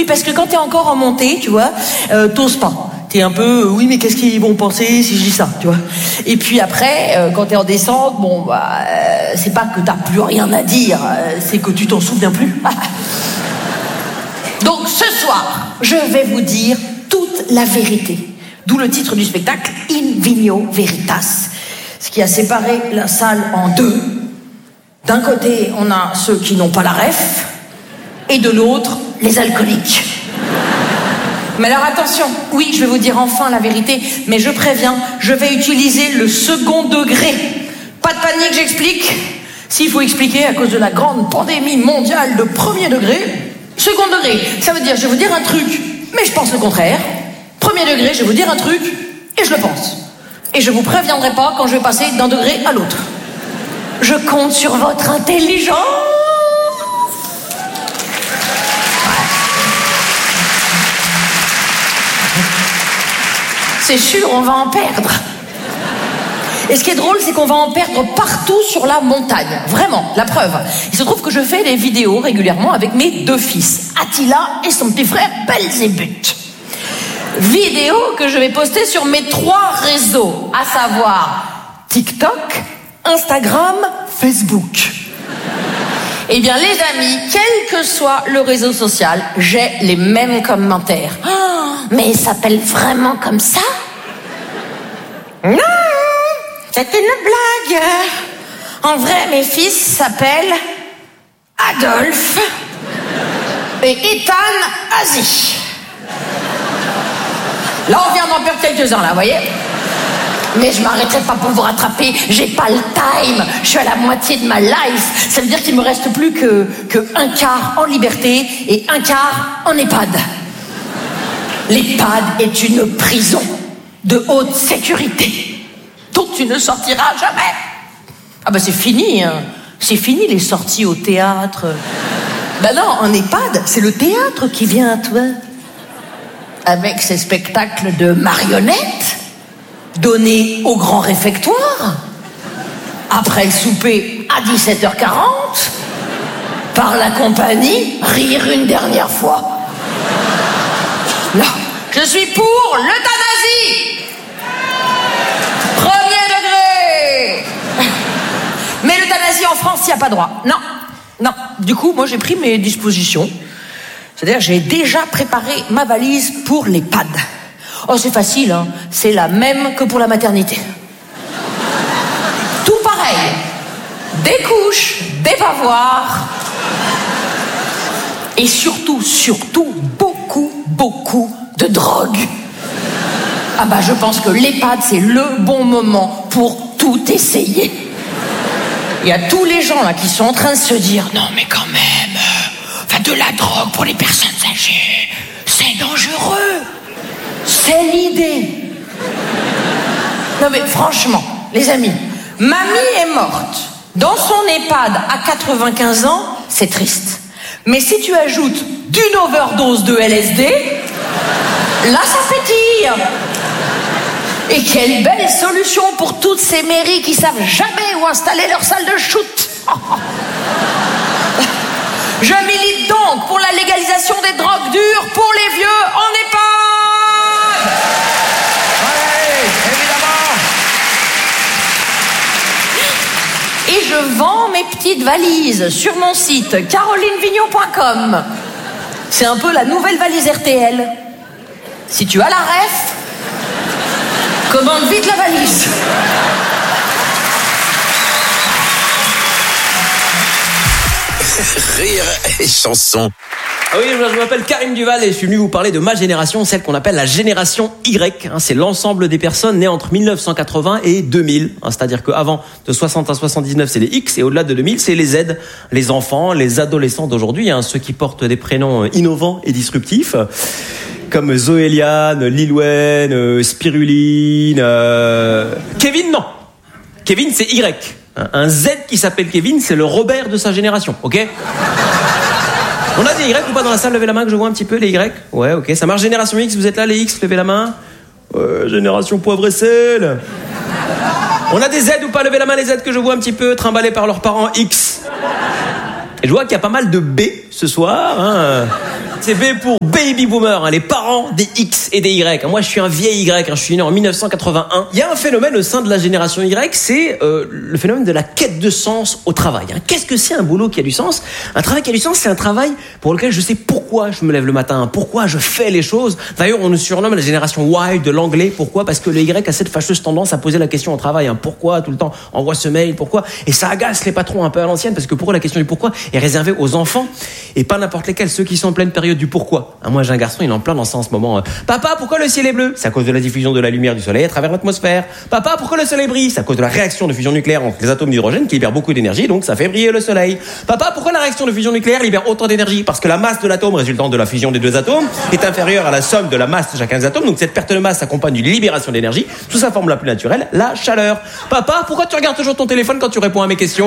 Oui, parce que quand t'es encore en montée, tu vois, t'oses pas. T'es un peu, oui, mais qu'est-ce qu'ils vont penser si je dis ça, tu vois. Et puis après, quand t'es en descente, bon, c'est pas que t'as plus rien à dire, c'est que tu t'en souviens plus. Donc ce soir, je vais vous dire toute la vérité. D'où le titre du spectacle, In Vino Veritas. Ce qui a séparé la salle en deux. D'un côté, on a ceux qui n'ont pas la ref, et de l'autre, les alcooliques. Mais alors attention, oui, je vais vous dire enfin la vérité, mais je préviens, je vais utiliser le second degré. Pas de panique, j'explique. S'il faut expliquer à cause de la grande pandémie mondiale de premier degré, second degré, ça veut dire je vais vous dire un truc, mais je pense le contraire. Premier degré, je vais vous dire un truc, et je le pense. Et je vous préviendrai pas quand je vais passer d'un degré à l'autre. Je compte sur votre intelligence. C'est sûr, on va en perdre. Et ce qui est drôle, c'est qu'on va en perdre partout sur la montagne. Vraiment, la preuve. Il se trouve que je fais des vidéos régulièrement avec mes deux fils, Attila et son petit frère Belzébuth. Vidéos que je vais poster sur mes 3 réseaux, à savoir TikTok, Instagram, Facebook. Eh bien, les amis, quel que soit le réseau social, j'ai les mêmes commentaires. Oh, mais il s'appelle vraiment comme ça? Non, c'était une blague. En vrai, mes fils s'appellent Adolphe et Ethan Asie. Là, on vient d'en perdre quelques-uns, là, vous voyez? Mais je m'arrêterai pas pour vous rattraper, j'ai pas le time, je suis à la moitié de ma life. Ça veut dire qu'il me reste plus que un quart en liberté et un quart en EHPAD. L'EHPAD est une prison de haute sécurité dont tu ne sortiras jamais. Ah bah c'est fini, hein. C'est fini les sorties au théâtre. Bah non, en EHPAD, c'est le théâtre qui vient à toi. Avec ses spectacles de marionnettes donnés au grand réfectoire, après le souper à 17h40, par la compagnie Rire une dernière fois. Non, je suis pour l'euthanasie. Premier degré. Mais l'euthanasie en France, il n'y a pas droit. Non, non. Du coup, moi j'ai pris mes dispositions. C'est-à-dire, j'ai déjà préparé ma valise pour l'EHPAD. Oh, c'est facile, hein. C'est la même que pour la maternité. Tout pareil. Des couches, des pavoirs. Et surtout, beaucoup de drogue. Ah bah, je pense que l'EHPAD, c'est le bon moment pour tout essayer. Il y a tous les gens là qui sont en train de se dire, non mais quand même... de la drogue pour les personnes âgées, c'est dangereux. C'est l'idée. Non mais franchement, les amis, mamie est morte dans son EHPAD à 95 ans, c'est triste. Mais si tu ajoutes d'une overdose de LSD, là ça pétille. Et quelle belle solution pour toutes ces mairies qui savent jamais où installer leur salle de shoot. Je milite donc pour la légalisation des drogues dures pour les vieux en EHPAD. Oui, évidemment. Et je vends mes petites valises sur mon site carolinevignon.com. C'est un peu la nouvelle valise RTL. Si tu as la ref, commande vite la valise. Rire et chanson. Ah oui, je m'appelle Karim Duval et je suis venu vous parler de ma génération, celle qu'on appelle la génération Y. C'est l'ensemble des personnes nées entre 1980 et 2000. C'est-à-dire qu'avant de 60 à 79, c'est les X et au-delà de 2000, c'est les Z. Les enfants, les adolescents d'aujourd'hui, ceux qui portent des prénoms innovants et disruptifs. Comme Zoéliane, Lil Wayne, Spiruline... Kevin, non. Kevin, c'est Y. Un Z qui s'appelle Kevin, c'est le Robert de sa génération, ok? On a des Y ou pas dans la salle? Levez la main que je vois un petit peu, les Y. Ouais, ok, ça marche. Génération X, vous êtes là, les X, levez la main. Génération poivre et sel. On a des Z ou pas? Levez la main, les Z que je vois un petit peu, trimballés par leurs parents X. Et je vois qu'il y a pas mal de B ce soir, C'est B pour Baby Boomer, les parents des X et des Y. Moi, je suis un vieil Y, je suis né en 1981. Il y a un phénomène au sein de la génération Y, c'est le phénomène de la quête de sens au travail. Qu'est-ce que c'est un boulot qui a du sens ? Un travail qui a du sens, c'est un travail pour lequel je sais pourquoi je me lève le matin, pourquoi je fais les choses. D'ailleurs, on nous surnomme la génération Y de l'anglais. Pourquoi ? Parce que le Y a cette fâcheuse tendance à poser la question au travail. Pourquoi tout le temps ? Envoie ce mail, pourquoi ? Et ça agace les patrons un peu à l'ancienne, parce que pour eux, la question du pourquoi est réservée aux enfants et pas n'importe lesquels, ceux qui sont en pleine période du pourquoi. Moi, j'ai un garçon, il est en plein dans ça en ce moment. Papa, pourquoi le ciel est bleu ? C'est à cause de la diffusion de la lumière du soleil à travers l'atmosphère. Papa, pourquoi le soleil brille ? C'est à cause de la réaction de fusion nucléaire entre les atomes d'hydrogène qui libèrent beaucoup d'énergie, donc ça fait briller le soleil. Papa, pourquoi la réaction de fusion nucléaire libère autant d'énergie ? Parce que la masse de l'atome résultant de la fusion des deux atomes est inférieure à la somme de la masse de chacun des atomes, donc cette perte de masse s'accompagne d'une libération d'énergie sous sa forme la plus naturelle, la chaleur. Papa, pourquoi tu regardes toujours ton téléphone quand tu réponds à mes questions ?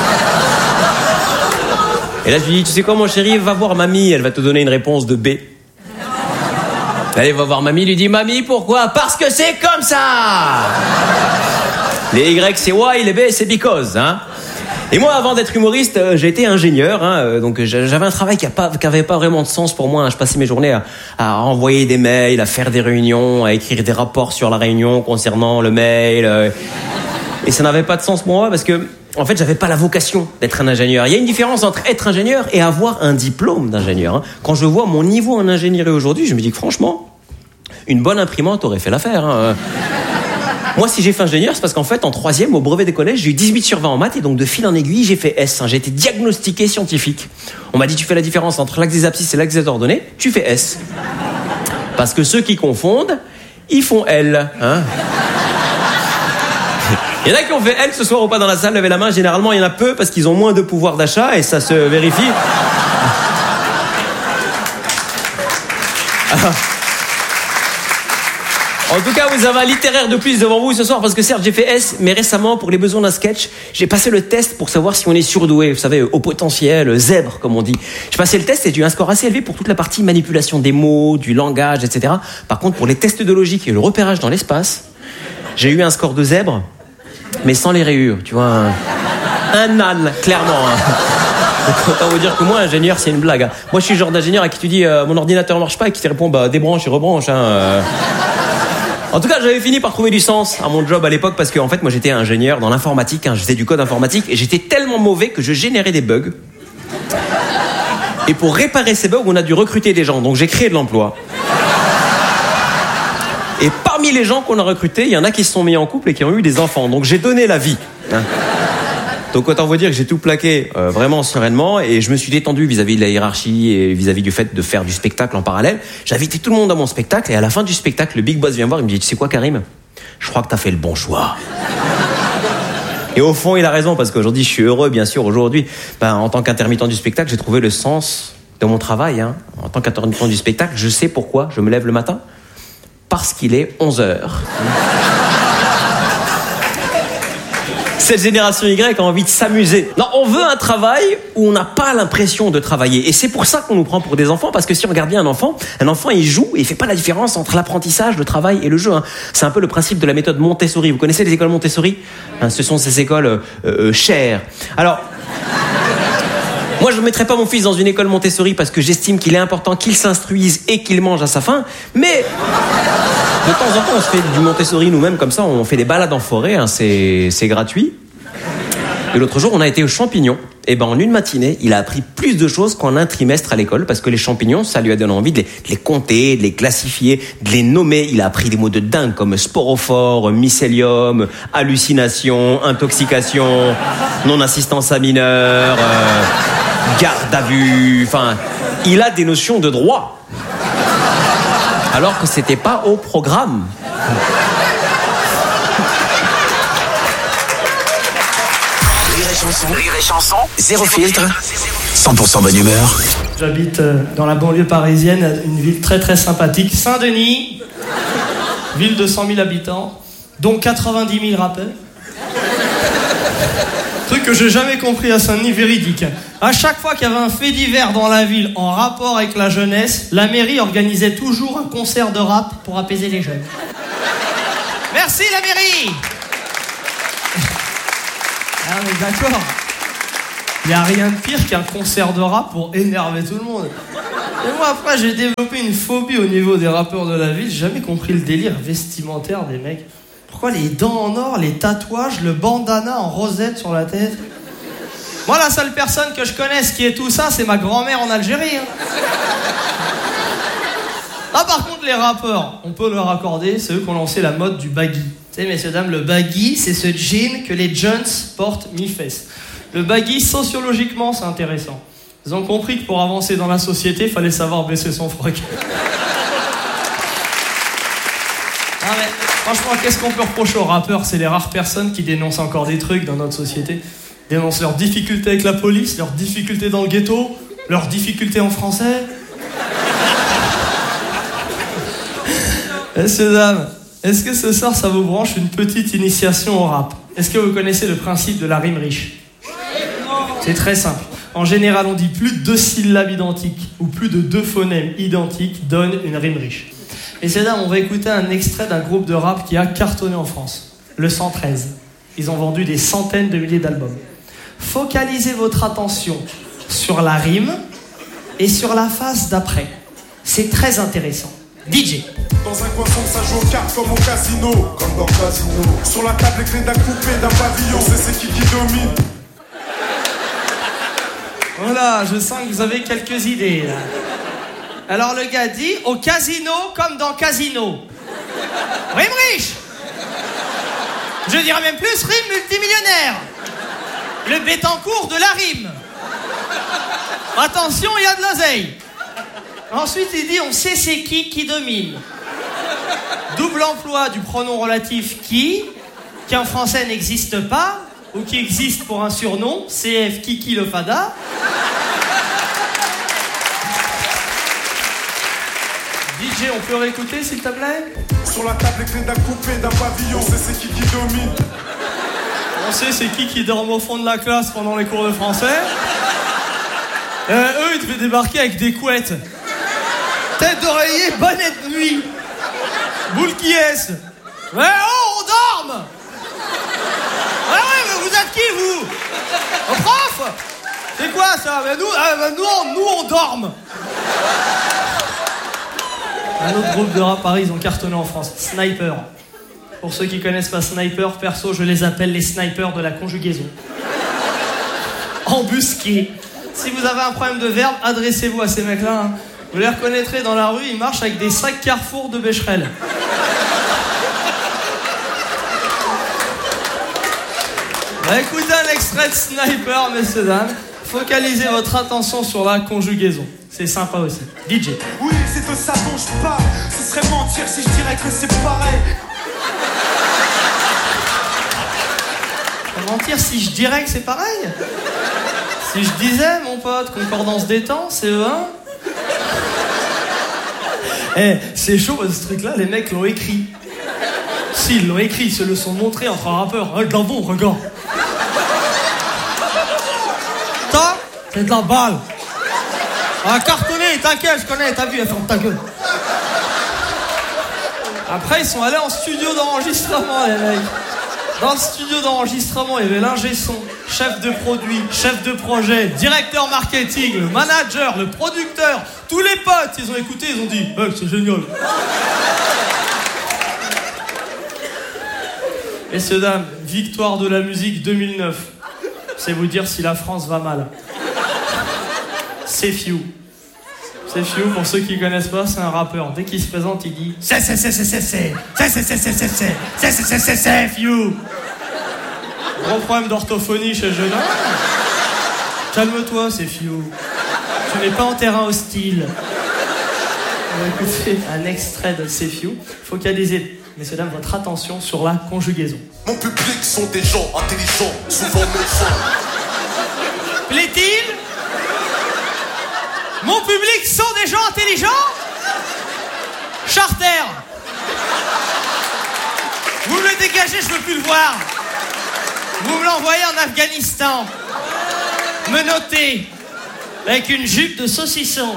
Et là, je lui dis, tu sais quoi, mon chéri, va voir mamie, elle va te donner une réponse de B. Allez, va voir mamie, lui dit, mamie, pourquoi ? Parce que c'est comme ça. Les Y, c'est why, les B, c'est because, Et moi, avant d'être humoriste, j'ai été ingénieur, donc j'avais un travail qui avait pas vraiment de sens pour moi. Je passais mes journées à envoyer des mails, à faire des réunions, à écrire des rapports sur la réunion concernant le mail. Et ça n'avait pas de sens pour moi parce que, en fait, j'avais pas la vocation d'être un ingénieur. Il y a une différence entre être ingénieur et avoir un diplôme d'ingénieur. Quand je vois mon niveau en ingénierie aujourd'hui, je me dis que franchement, une bonne imprimante aurait fait l'affaire. Moi, si j'ai fait ingénieur, c'est parce qu'en fait, en 3e, au brevet des collèges, j'ai eu 18 sur 20 en maths et donc de fil en aiguille, j'ai fait S. J'ai été diagnostiqué scientifique. On m'a dit, tu fais la différence entre l'axe des abscisses et l'axe des ordonnées, tu fais S. Parce que ceux qui confondent, ils font L. Il y en a qui ont fait L ce soir ou pas dans la salle, levez la main. Généralement, il y en a peu parce qu'ils ont moins de pouvoir d'achat et ça se vérifie. En tout cas, vous avez un littéraire de plus devant vous ce soir parce que certes, j'ai fait S, mais récemment, pour les besoins d'un sketch, j'ai passé le test pour savoir si on est surdoué. Vous savez, au potentiel, zèbre, comme on dit. J'ai passé le test et j'ai eu un score assez élevé pour toute la partie manipulation des mots, du langage, etc. Par contre, pour les tests de logique et le repérage dans l'espace, j'ai eu un score de zèbre, mais sans les rayures, tu vois. Un âne, clairement. Donc, autant vous dire que moi, ingénieur, c'est une blague. Moi, je suis le genre d'ingénieur à qui tu dis mon ordinateur marche pas et qui te répond débranche et rebranche. En tout cas, j'avais fini par trouver du sens à mon job à l'époque parce que, en fait, moi, j'étais ingénieur dans l'informatique. Je faisais du code informatique et j'étais tellement mauvais que je générais des bugs. Et pour réparer ces bugs, on a dû recruter des gens. Donc, j'ai créé de l'emploi. Et parmi les gens qu'on a recrutés, il y en a qui se sont mis en couple et qui ont eu des enfants. Donc j'ai donné la vie. Donc autant vous dire que j'ai tout plaqué vraiment sereinement et je me suis détendu vis-à-vis de la hiérarchie et vis-à-vis du fait de faire du spectacle en parallèle. J'ai invité tout le monde à mon spectacle et à la fin du spectacle, le big boss vient me voir, il me dit, tu sais quoi Karim ? Je crois que t'as fait le bon choix. Et au fond, il a raison parce qu'aujourd'hui, je suis heureux, bien sûr. Aujourd'hui, en tant qu'intermittent du spectacle, j'ai trouvé le sens de mon travail. En tant qu'intermittent du spectacle, je sais pourquoi je me lève le matin. Parce qu'il est 11h. Cette génération Y a envie de s'amuser. Non, on veut un travail où on n'a pas l'impression de travailler. Et c'est pour ça qu'on nous prend pour des enfants, parce que si on regarde bien un enfant, il joue et il fait pas la différence entre l'apprentissage, le travail et le jeu. C'est un peu le principe de la méthode Montessori. Vous connaissez les écoles Montessori ? Ce sont ces écoles chères. Alors... Moi, je ne mettrai pas mon fils dans une école Montessori parce que j'estime qu'il est important qu'il s'instruise et qu'il mange à sa faim. Mais de temps en temps, on se fait du Montessori nous-mêmes comme ça. On fait des balades en forêt, c'est gratuit. Et l'autre jour, on a été aux champignons. Et en une matinée, il a appris plus de choses qu'en un trimestre à l'école parce que les champignons, ça lui a donné envie de les compter, de les classifier, de les nommer. Il a appris des mots de dingue comme sporophore, mycélium, hallucination, intoxication, non-assistance à mineurs, garde à vue. Il a des notions de droit. Alors que c'était pas au programme. Rire et chanson, zéro filtre, 100% bonne humeur. J'habite dans la banlieue parisienne, une ville très très sympathique, Saint-Denis, ville de 100 000 habitants, dont 90 000 rappeurs. Truc que j'ai jamais compris à Saint-Denis, véridique. À chaque fois qu'il y avait un fait divers dans la ville en rapport avec la jeunesse, la mairie organisait toujours un concert de rap pour apaiser les jeunes. Merci la mairie. Ah mais d'accord. Il n'y a rien de pire qu'un concert de rap pour énerver tout le monde. Et moi, après, j'ai développé une phobie au niveau des rappeurs de la ville. J'ai jamais compris le délire vestimentaire des mecs. Pourquoi les dents en or, les tatouages, le bandana en rosette sur la tête? Moi, la seule personne que je connaisse qui est tout ça, c'est ma grand-mère en Algérie. Ah, par contre, les rappeurs, on peut leur accorder, c'est eux qui ont lancé la mode du baggy. Tu sais, messieurs, dames, le baggy, c'est ce jean que les Jones portent mi-fesses. Le baggy, sociologiquement, c'est intéressant. Ils ont compris que pour avancer dans la société, il fallait savoir baisser son froc. Ah mais, franchement, qu'est-ce qu'on peut reprocher aux rappeurs? C'est les rares personnes qui dénoncent encore des trucs dans notre société. Dénoncent leurs difficultés avec la police, leurs difficultés dans le ghetto, leurs difficultés en français. Messieurs, dames, est-ce que ce soir, ça vous branche une petite initiation au rap? Est-ce que vous connaissez le principe de la rime riche? C'est très simple. En général, on dit plus de 2 syllabes identiques ou plus de 2 phonèmes identiques donnent une rime riche. Messieurs, dames, on va écouter un extrait d'un groupe de rap qui a cartonné en France. Le 113. Ils ont vendu des centaines de milliers d'albums. Focalisez votre attention sur la rime et sur la phase d'après. C'est très intéressant. DJ. Dans un coin sombre, ça joue aux cartes comme au casino. Comme dans le casino. Sur la table, les clés d'un coupé, d'un pavillon. C'est qui domine. Voilà, je sens que vous avez quelques idées, là. Alors le gars dit, au casino comme dans casino. Rime riche. Je dirais même plus, rime multimillionnaire. Le Bétancourt de la rime. Attention, il y a de l'oseille. Ensuite, il dit, on sait c'est qui domine. Double emploi du pronom relatif qui en français n'existe pas, ou qui existe pour un surnom, CF Kiki le Fada. DJ, on peut réécouter, s'il te plaît? Sur la table, les clés d'un coupé, d'un pavillon. C'est qui domine. On sait c'est qui dorme au fond de la classe pendant les cours de français. Eux, ils devaient débarquer avec des couettes. Tête d'oreiller, bonnet de nuit. Boule qui est-ce? Mais oh, on dorme. Ouais, mais vous êtes qui, vous? Un prof? C'est quoi, ça? Mais nous, on dorme. Un autre groupe de rap, Paris, ils ont cartonné en France. Sniper. Pour ceux qui connaissent pas Sniper, perso, je les appelle les snipers de la conjugaison. Embusqués. Si vous avez un problème de verbe, adressez-vous à ces mecs-là. Hein. Vous les reconnaîtrez dans la rue, ils marchent avec des sacs Carrefour de Becherel. Écoutez un extrait de Sniper, messieurs, dames. Focalisez votre attention sur la conjugaison. C'est sympa aussi. DJ. Oui, c'est de ça dont je parle. Ce serait mentir si je dirais que c'est pareil. Mentir si je dirais que c'est pareil? Si je disais, mon pote, concordance des temps, CE1. C'est chaud, ce truc-là, les mecs l'ont écrit. Si, ils l'ont écrit, ils se le sont montrés entre rappeurs. Regarde, regarde. Ça, c'est de la balle. Ah, cartonné, t'inquiète, je connais, t'as vu, ferme ta gueule. Après, ils sont allés en studio d'enregistrement, les mecs. Dans le studio d'enregistrement, il y avait l'ingé son, chef de produit, chef de projet, directeur marketing, le manager, le producteur, tous les potes, ils ont écouté, ils ont dit « c'est génial ». Messieurs, dames, victoire de la musique 2009. C'est vous dire si la France va mal. C'est Few. C'est Few, pour ceux qui connaissent pas, c'est un rappeur. Dès qu'il se présente, il dit c'est Few. Gros problème d'orthophonie chez le jeune homme. Calme-toi, c'est Few. Tu n'es pas en terrain hostile. On va écouter un extrait de C'est Few. Focalisez, messieurs, dames, votre attention sur la conjugaison. Mon public sont des gens intelligents, souvent méchants. Plaît-il? Mon public sont des gens intelligents? Charter. Vous me le dégagez, je veux plus le voir. Vous me l'envoyez en Afghanistan. Menotté. Avec une jupe de saucisson.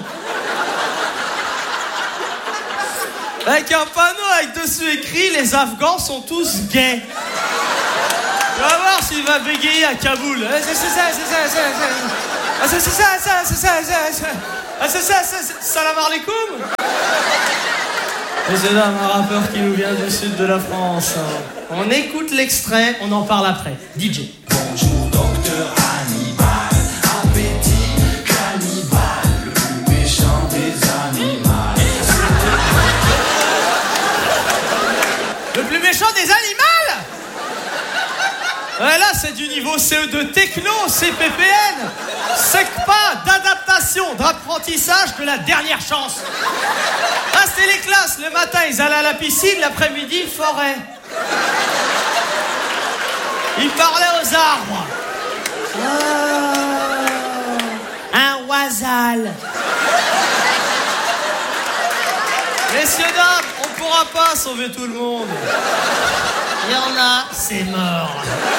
Avec un panneau avec dessus écrit « Les Afghans sont tous gays ». Tu vas voir s'il va bégayer à Kaboul. C'est ça. Ah, c'est ça, Salam alaikum. Messieurs, dames, un rappeur qui nous vient du sud de la France. On écoute l'extrait, on en parle après. DJ. Bonjour, docteur Hannibal. Appétit cannibale, le plus méchant des animaux. Le plus méchant des animaux? Ouais, là, c'est du niveau CE2 techno, CPPN. SECPA, d'adaptation, d'apprentissage de la dernière chance. Ah, c'était les classes. Le matin, ils allaient à la piscine, l'après-midi, forêt. Ils parlaient aux arbres. Ah, un oisal. Messieurs, dames, on ne pourra pas sauver tout le monde. Il y en a, c'est mort.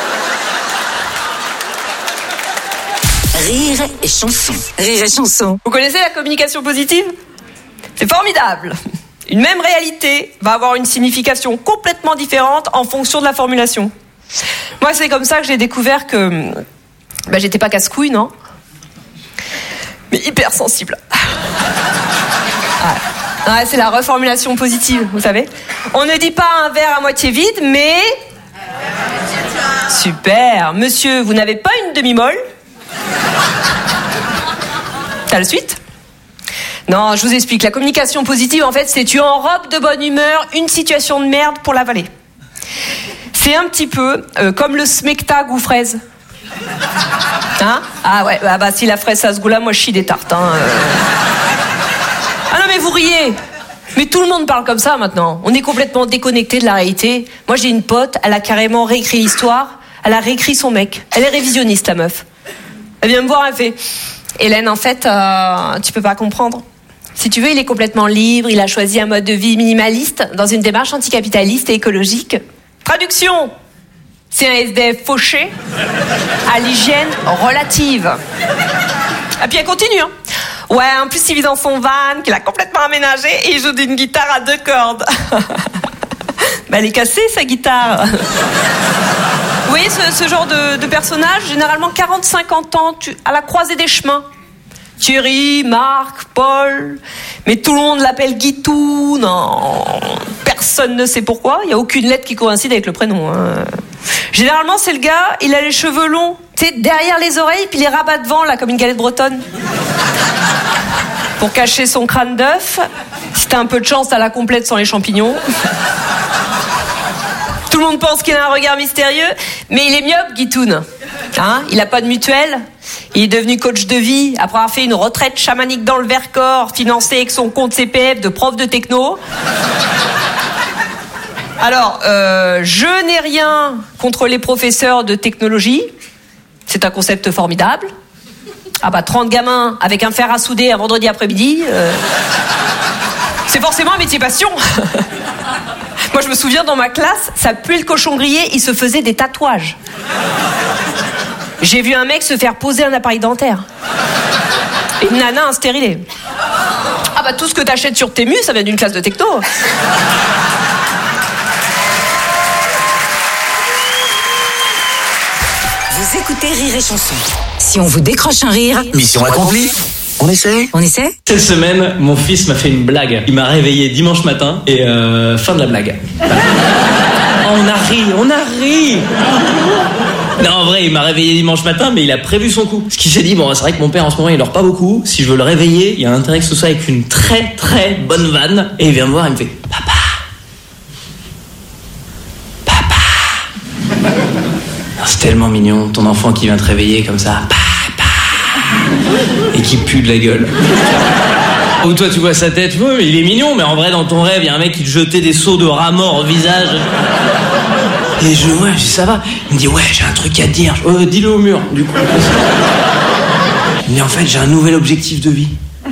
Rire et chanson. Rire et chanson. Vous connaissez la communication positive ? C'est formidable. Une même réalité va avoir une signification complètement différente en fonction de la formulation. Moi, c'est comme ça que j'ai découvert que j'étais pas casse-couille, non ? Mais hyper sensible. Ouais, c'est la reformulation positive, vous savez. On ne dit pas un verre à moitié vide, mais... Super. Monsieur, vous n'avez pas une demi-molle ? T'as la suite ? Non, je vous explique. La communication positive, en fait, c'est tu enrobes de bonne humeur une situation de merde pour l'avaler. C'est un petit peu comme le smecta goût fraise. Hein ? Ah ouais, bah si la fraise ça se goût là, moi je chie des tartes. Hein, Ah non mais vous riez. Mais tout le monde parle comme ça maintenant. On est complètement déconnecté de la réalité. Moi j'ai une pote, elle a carrément réécrit l'histoire. Elle a réécrit son mec. Elle est révisionniste la meuf. Elle vient me voir, elle fait... Hélène, en fait, tu peux pas comprendre. Si tu veux, il est complètement libre, il a choisi un mode de vie minimaliste dans une démarche anticapitaliste et écologique. Traduction, c'est un SDF fauché à l'hygiène relative. Et puis elle continue, hein. Ouais, en plus il vit dans son van, qu'il a complètement aménagé et il joue d'une guitare à 2 cordes. Bah elle est cassée sa guitare. Vous voyez ce genre de personnage, généralement 40-50 ans, à la croisée des chemins. Thierry, Marc, Paul, mais tout le monde l'appelle Guitou, non, personne ne sait pourquoi, il n'y a aucune lettre qui coïncide avec le prénom. Hein. Généralement, c'est le gars, il a les cheveux longs, tu sais, derrière les oreilles, puis les rabats devant, là, comme une galette bretonne. Pour cacher son crâne d'œuf, si t'as un peu de chance, t'as la complète sans les champignons. Tout le monde pense qu'il a un regard mystérieux, mais il est myope, Guitoun. Hein, il a pas de mutuelle. Il est devenu coach de vie après avoir fait une retraite chamanique dans le Vercors, financée avec son compte CPF de prof de techno. Alors, je n'ai rien contre les professeurs de technologie. C'est un concept formidable. Ah bah 30 gamins avec un fer à souder un vendredi après-midi, c'est forcément un métier passion. Moi je me souviens dans ma classe, ça puait le cochon grillé, il se faisait des tatouages. J'ai vu un mec se faire poser un appareil dentaire. Et une nana un stérilet. Ah bah tout ce que t'achètes sur Temu, ça vient d'une classe de techno. Vous écoutez Rire et Chanson. Si on vous décroche un rire... Mission accomplie. On essaie ? On essaie ? Cette semaine, mon fils m'a fait une blague. Il m'a réveillé dimanche matin et fin de la blague. On a ri. Non, en vrai, il m'a réveillé dimanche matin, mais il a prévu son coup. Ce qu'il s'est dit, bon, c'est vrai que mon père, en ce moment, il dort pas beaucoup. Si je veux le réveiller, il y a intérêt que ce soit avec une très, très bonne vanne. Et il vient me voir, il me fait « Papa !» C'est tellement mignon, ton enfant qui vient te réveiller comme ça. Papa ! Et qui pue de la gueule. Ou toi, tu vois sa tête, ouais, mais il est mignon, mais en vrai, dans ton rêve, il y a un mec qui te jetait des seaux de rats morts au visage. Et je dis, ça va. Il me dit, ouais, j'ai un truc à te dire. Dis-le au mur, du coup. Il me dit, en fait, j'ai un nouvel objectif de vie.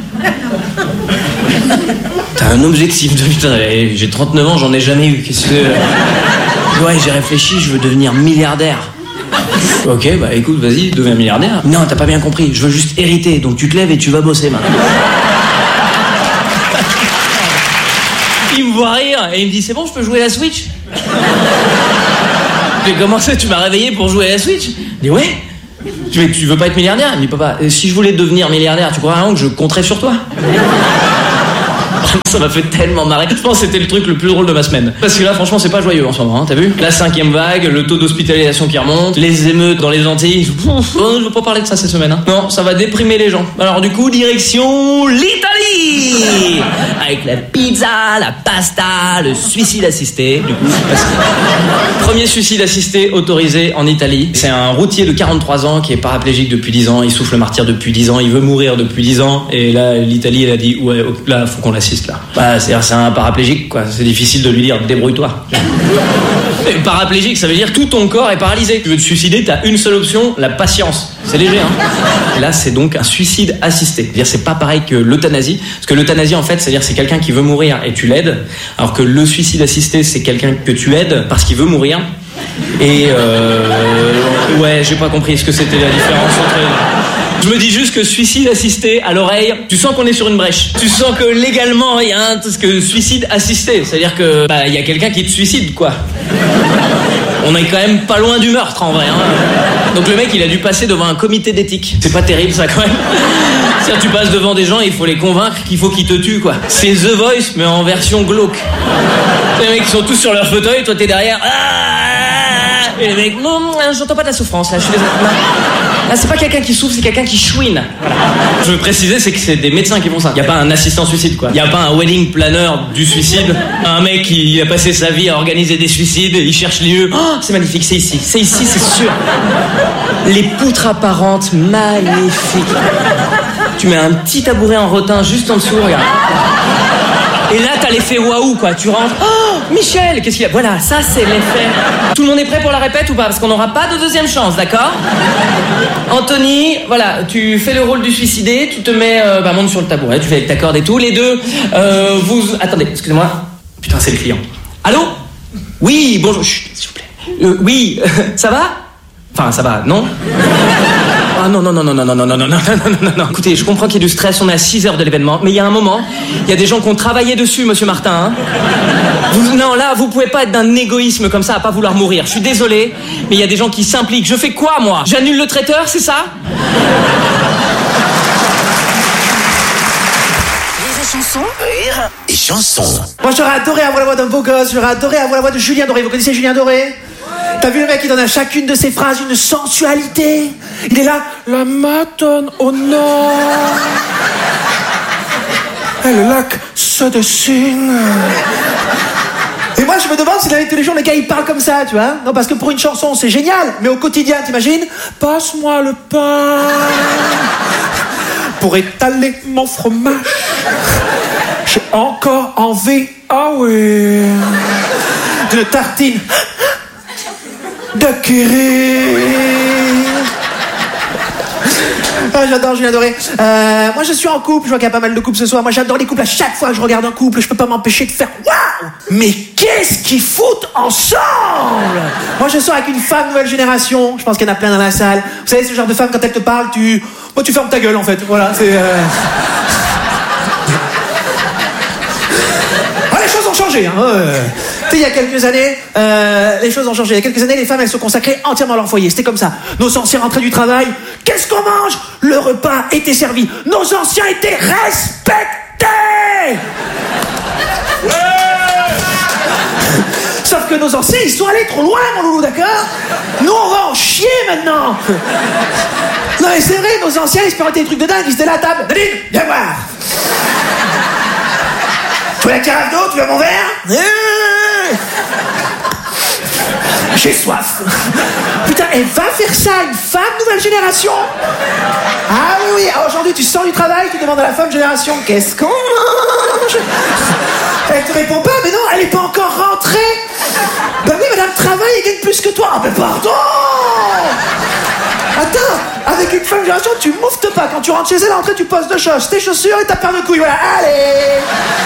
T'as un objectif de vie? Putain, j'ai 39 ans, j'en ai jamais eu. Qu'est-ce que... Ouais, j'ai réfléchi, je veux devenir milliardaire. Ok, bah écoute, vas-y, deviens milliardaire. Non, t'as pas bien compris, je veux juste hériter, donc tu te lèves et tu vas bosser maintenant. Il me voit rire et il me dit, c'est bon, je peux jouer à la Switch? J'ai commencé, tu m'as réveillé pour jouer à la Switch? Il dit, ouais. Tu veux pas être milliardaire? Il me dit, papa, si je voulais devenir milliardaire, tu crois vraiment que je compterais sur toi? Ça m'a fait tellement marrer. Je pense que c'était le truc le plus drôle de ma semaine. Parce que là, franchement, c'est pas joyeux en ce moment, hein, t'as vu? La 5e vague, le taux d'hospitalisation qui remonte, les émeutes dans les Antilles. Je veux pas parler de ça cette semaine, hein. Non, ça va déprimer les gens. Alors du coup, direction l'Italie! Avec la pizza, la pasta, le suicide assisté. Du coup, premier suicide assisté autorisé en Italie. C'est un routier de 43 ans qui est paraplégique depuis 10 ans. Il souffle le martyr depuis 10 ans. Il veut mourir depuis 10 ans. Et là, l'Italie, elle a dit, ouais, là, faut qu'on l'assiste, là. Bah, c'est un paraplégique, quoi. C'est difficile de lui dire, débrouille-toi. Et paraplégique, ça veut dire tout ton corps est paralysé. Tu veux te suicider, t'as une seule option, la patience. C'est léger, hein. Et là, c'est donc un suicide assisté. C'est-à-dire, c'est pas pareil que l'euthanasie. Parce que l'euthanasie, en fait, c'est-à-dire, c'est quelqu'un qui veut mourir et tu l'aides. Alors que le suicide assisté, c'est quelqu'un que tu aides parce qu'il veut mourir. Et ouais, j'ai pas compris ce que c'était la différence entre... Je me dis juste que suicide assisté, à l'oreille, tu sens qu'on est sur une brèche. Tu sens que légalement, il y a un suicide assisté. C'est-à-dire que, bah, il y a quelqu'un qui te suicide, quoi. On est quand même pas loin du meurtre, en vrai, hein. Donc le mec, il a dû passer devant un comité d'éthique. C'est pas terrible, ça, quand même. C'est-à-dire, tu passes devant des gens et il faut les convaincre qu'il faut qu'ils te tuent, quoi. C'est The Voice, mais en version glauque. Les mecs, ils sont tous sur leur fauteuil, toi, t'es derrière. Et les mecs, non, j'entends pas de la souffrance, là, je suis désolé. Là, c'est pas quelqu'un qui souffre, c'est quelqu'un qui chouine. Voilà. Je veux préciser, c'est que c'est des médecins qui font ça. Y a pas un assistant suicide, quoi. Y a pas un wedding planner du suicide. Un mec qui a passé sa vie à organiser des suicides, il cherche les lieux. Oh, c'est magnifique, c'est ici, c'est sûr. Les poutres apparentes, magnifiques. Tu mets un petit tabouret en rotin juste en dessous, regarde. Et là, t'as l'effet waouh, quoi. Tu rentres. Oh, Michel, qu'est-ce qu'il y a? Voilà, ça, c'est l'effet. Tout le monde est prêt pour la répète ou pas? Parce qu'on n'aura pas de deuxième chance, d'accord? Anthony, voilà, tu fais le rôle du suicidé, tu te mets, monte sur le tabouret, tu fais avec ta corde et tout. Les deux, attendez, excusez-moi. Putain, c'est le client. Allô? Oui, bonjour. Chut, s'il vous plaît. Oui, ça va? Enfin, ça va, non? Ah non. Écoutez, je comprends qu'il y a du stress, on est à 6 heures de l'événement, mais il y a un moment, il y a des gens qui ont travaillé dessus, monsieur Martin, hein. Non, là, vous pouvez pas être d'un égoïsme comme ça à pas vouloir mourir. Je suis désolé, mais il y a des gens qui s'impliquent. Je fais quoi, moi? J'annule le traiteur, c'est ça? Rire et chanson. Moi, j'aurais adoré avoir la voix d'un beau gosse, j'aurais adoré avoir la voix de Julien Doré. Vous connaissez Julien Doré? T'as vu le mec, il donne à chacune de ses phrases une sensualité. Il est là, la matone au nord. Et le lac se dessine. Et moi, je me demande si dans la vie de tous les jours, les gars, ils parlent comme ça, tu vois. Non, parce que pour une chanson, c'est génial. Mais au quotidien, t'imagines? Passe-moi le pain pour étaler mon fromage. J'ai encore envie, ah oui, d'une tartine de curry. Ah, j'adore Julien Doré. Moi, je suis en couple. Je vois qu'il y a pas mal de couples ce soir. Moi, j'adore les couples. À chaque fois que je regarde un couple, je peux pas m'empêcher de faire waouh. Mais qu'est-ce qu'ils foutent ensemble? Moi, je sors avec une femme nouvelle génération. Je pense qu'il y en a plein dans la salle. Vous savez, ce genre de femme, quand elle te parle, tu fermes ta gueule, en fait. Voilà, c'est... les choses ont changé, hein. Tu sais, il y a quelques années, les choses ont changé. Il y a quelques années, les femmes, elles se consacraient entièrement à leur foyer. C'était comme ça. Nos anciens rentraient du travail. Qu'est-ce qu'on mange? Le repas était servi. Nos anciens étaient respectés. Ouais. Sauf que nos anciens, ils sont allés trop loin, mon loulou, d'accord? Nous, on va en chier maintenant. Non, mais c'est vrai, nos anciens, ils se permettaient des trucs de dingue. Ils étaient là à table. Nadine, viens voir. Tu veux la carafe d'eau? Tu veux mon verre? J'ai soif. Putain, elle va faire ça, une femme nouvelle génération? Ah oui. Aujourd'hui, tu sors du travail, tu demandes à la femme génération, qu'est-ce qu'on mange? Elle te répond pas, mais non, elle est pas encore rentrée. Bah oui, madame travaille et gagne plus que toi. Ah, mais pardon. Attends, avec une femme génération, tu mouftes pas. Quand tu rentres chez elle, à l'entrée, tu poses 2 choses, tes chaussures et ta paire de couilles. Voilà, allez.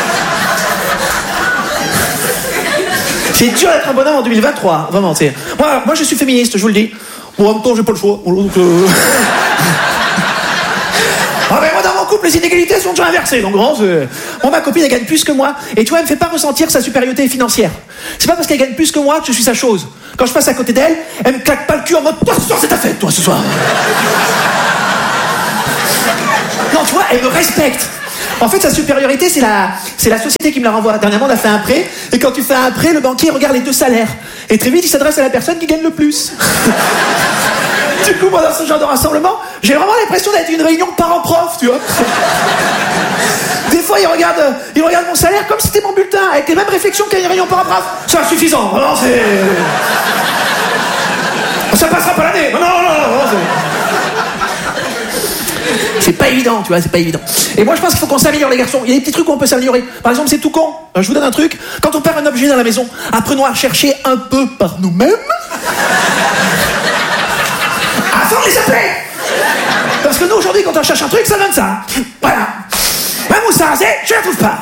C'est dur d'être un bonhomme en 2023, vraiment, tu sais. Moi, je suis féministe, je vous le dis. Bon, en même temps, j'ai pas le choix. Ah, mais moi, dans mon couple, les inégalités sont déjà inversées. Donc, vraiment, ma copine, elle gagne plus que moi. Et tu vois, elle me fait pas ressentir sa supériorité financière. C'est pas parce qu'elle gagne plus que moi que je suis sa chose. Quand je passe à côté d'elle, elle me claque pas le cul en mode toi ce soir c'est ta fête, toi ce soir. Non, tu vois, elle me respecte. En fait, sa supériorité, c'est la société qui me la renvoie. Dernièrement, on a fait un prêt, et quand tu fais un prêt, le banquier regarde les 2 salaires. Et très vite, il s'adresse à la personne qui gagne le plus. Du coup, moi, dans ce genre de rassemblement, j'ai vraiment l'impression d'être une réunion parents-prof, tu vois. Des fois, il regarde mon salaire comme si c'était mon bulletin, avec les mêmes réflexions qu'à une réunion parents-prof. C'est insuffisant, non, c'est... Ça passera pas l'année. Non, c'est pas évident, tu vois, c'est pas évident. Et moi, je pense qu'il faut qu'on s'améliore, les garçons. Il y a des petits trucs où on peut s'améliorer. Par exemple, c'est tout con. Je vous donne un truc. Quand on perd un objet dans la maison, apprenons à chercher un peu par nous-mêmes avant de les appeler. Parce que nous, aujourd'hui, quand on cherche un truc, ça donne ça. Voilà. Ma mousse à raser, je la trouve pas.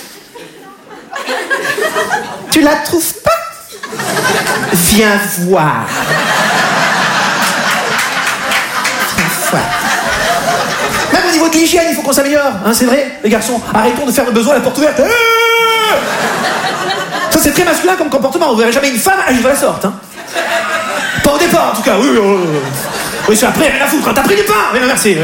Tu la trouves pas? Viens voir. Même au niveau de l'hygiène, il faut qu'on s'améliore, hein, c'est vrai, les garçons. Arrêtons de faire le besoin à la porte ouverte. Ça, c'est très masculin comme comportement. Vous verrez jamais une femme agir de la sorte. Hein. Pas au départ, en tout cas. Oui, c'est après, rien à foutre. T'as pris du pain? Oui, merci.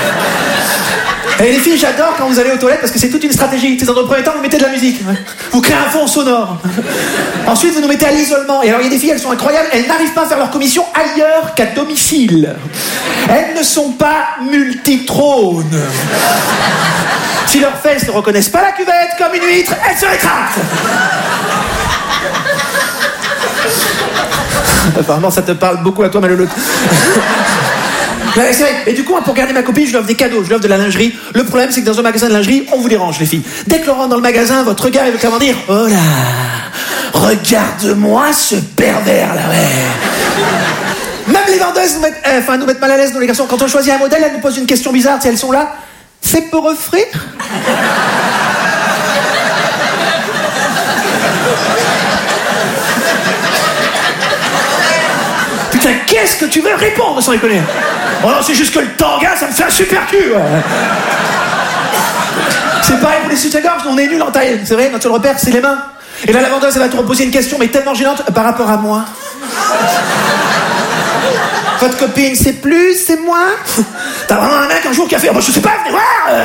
Et les filles, j'adore quand vous allez aux toilettes parce que c'est toute une stratégie. Dans le premier temps, vous mettez de la musique. Vous créez un fond sonore. Ensuite, vous nous mettez à l'isolement. Et alors, il y a des filles, elles sont incroyables. Elles n'arrivent pas à faire leur commission ailleurs qu'à domicile. Elles ne sont pas multitrônes. Si leurs fesses ne reconnaissent pas la cuvette comme une huître, elles se rétractent. Apparemment, ça te parle beaucoup à toi, Maloloute. C'est vrai. Et du coup, pour garder ma copine, je lui offre des cadeaux, je lui offre de la lingerie. Le problème, c'est que dans un magasin de lingerie, on vous dérange, les filles. Dès que l'on rentre dans le magasin, votre regard, il veut clairement dire « Oh là, regarde-moi ce pervers, là, ouais. » Même les vendeuses nous mettent mal à l'aise, nous, les garçons. Quand on choisit un modèle, elles nous posent une question bizarre, si elles sont là. C'est pour offrir? Putain, qu'est-ce que tu veux répondre sans déconner? Oh non, c'est juste que le tanga, ça me fait un super cul. Ouais. C'est pareil pour les soutiens-gorge, on est nuls en taille. C'est vrai, notre seul repère, c'est les mains. Et là, la vendeuse, elle va te reposer une question, mais tellement gênante par rapport à moi. Votre copine, c'est plus, c'est moins? T'as vraiment un mec un jour qui a fait, oh, bah, je sais pas, venez voir.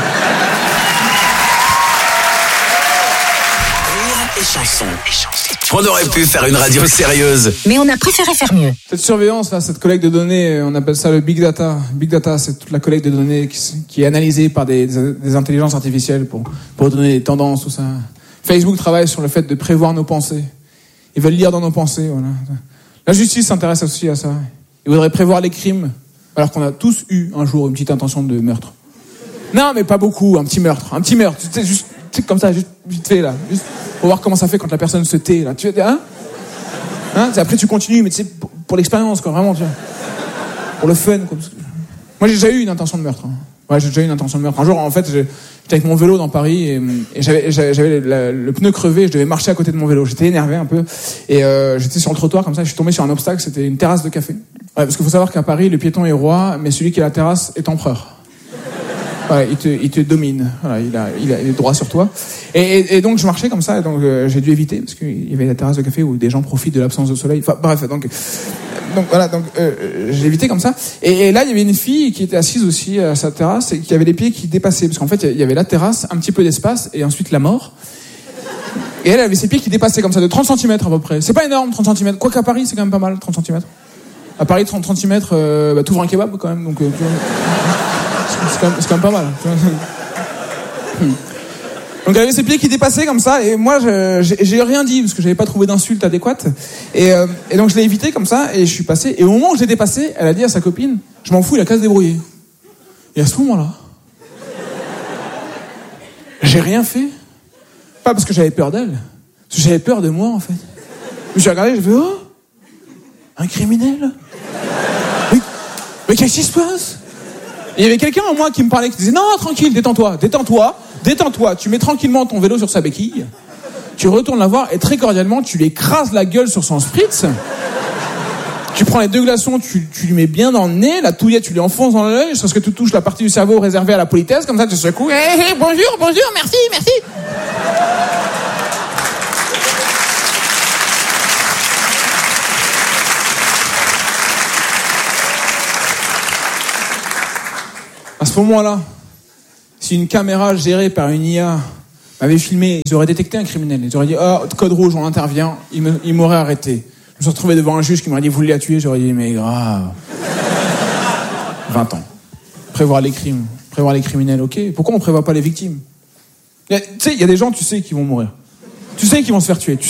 Et chansons. On aurait pu faire une radio sérieuse. Mais on a préféré faire mieux. Cette surveillance, là, cette collecte de données, on appelle ça le big data. Big data, c'est toute la collecte de données qui est analysée par des intelligences artificielles pour donner des tendances, tout ça. Facebook travaille sur le fait de prévoir nos pensées. Ils veulent lire dans nos pensées, voilà. La justice s'intéresse aussi à ça. Ils voudraient prévoir les crimes, alors qu'on a tous eu un jour une petite intention de meurtre. Non, mais pas beaucoup, un petit meurtre. Tu sais, juste comme ça, juste vite fait, là. Juste pour voir comment ça fait quand la personne se tait, là. Hein? Après, tu continues, mais tu sais, pour l'expérience, quoi, vraiment, tu vois. Pour le fun, quoi. Moi, j'ai déjà eu une intention de meurtre. Hein. Ouais, j'ai déjà eu une intention de meurtre. Un jour, en fait, j'étais avec mon vélo dans Paris et j'avais le pneu crevé, je devais marcher à côté de mon vélo. J'étais énervé un peu et j'étais sur le trottoir comme ça, je suis tombé sur un obstacle, c'était une terrasse de café. Ouais, parce qu'il faut savoir qu'à Paris, le piéton est roi, mais celui qui est à la terrasse est empereur. Ouais, il te domine. Voilà, il a les droits sur toi. Et donc je marchais comme ça, et donc j'ai dû éviter parce qu'il y avait la terrasse de café où des gens profitent de l'absence de soleil. Enfin bref, donc voilà, j'ai évité comme ça. Et là il y avait une fille qui était assise aussi à sa terrasse et qui avait les pieds qui dépassaient parce qu'en fait il y avait la terrasse, un petit peu d'espace et ensuite la mort. Et elle avait ses pieds qui dépassaient comme ça de 30 cm à peu près. C'est pas énorme 30 cm. Quoi qu'à Paris c'est quand même pas mal 30 cm. À Paris 30 cm, t'ouvres un kebab quand même, donc c'est quand même pas mal. Donc elle avait ses pieds qui dépassaient comme ça et moi j'ai rien dit parce que j'avais pas trouvé d'insulte adéquate et donc je l'ai évité comme ça et je suis passé et au moment où je l'ai dépassé, elle a dit à sa copine je m'en fous, il a qu'à se débrouiller. Et à ce moment-là j'ai rien fait, pas parce que j'avais peur d'elle, parce que j'avais peur de moi en fait. Je me suis regardé, j'ai fait oh un criminel, mais qu'est-ce qui se passe? Et il y avait quelqu'un en moi qui me parlait, qui disait non, tranquille, détends-toi, tu mets tranquillement ton vélo sur sa béquille, tu retournes la voir et très cordialement tu lui écrases la gueule sur son spritz, tu prends les 2 glaçons, tu lui mets bien dans le nez, la touillette tu lui enfonces dans l'œil jusqu'à ce que tu touches la partie du cerveau réservée à la politesse, comme ça tu secoues, hey, bonjour, merci. ce moment-là, si une caméra gérée par une IA m'avait filmé, ils auraient détecté un criminel. Ils auraient dit, code rouge, on intervient. Ils m'auraient arrêté. Je me suis retrouvé devant un juge qui m'aurait dit, vous l'avez tué. J'aurais dit, mais grave. 20 ans. Prévoir les crimes, prévoir les criminels, ok. Pourquoi on prévoit pas les victimes? Tu sais, il y a des gens, tu sais, qui vont mourir. Tu sais qu'ils vont se faire tuer. Tu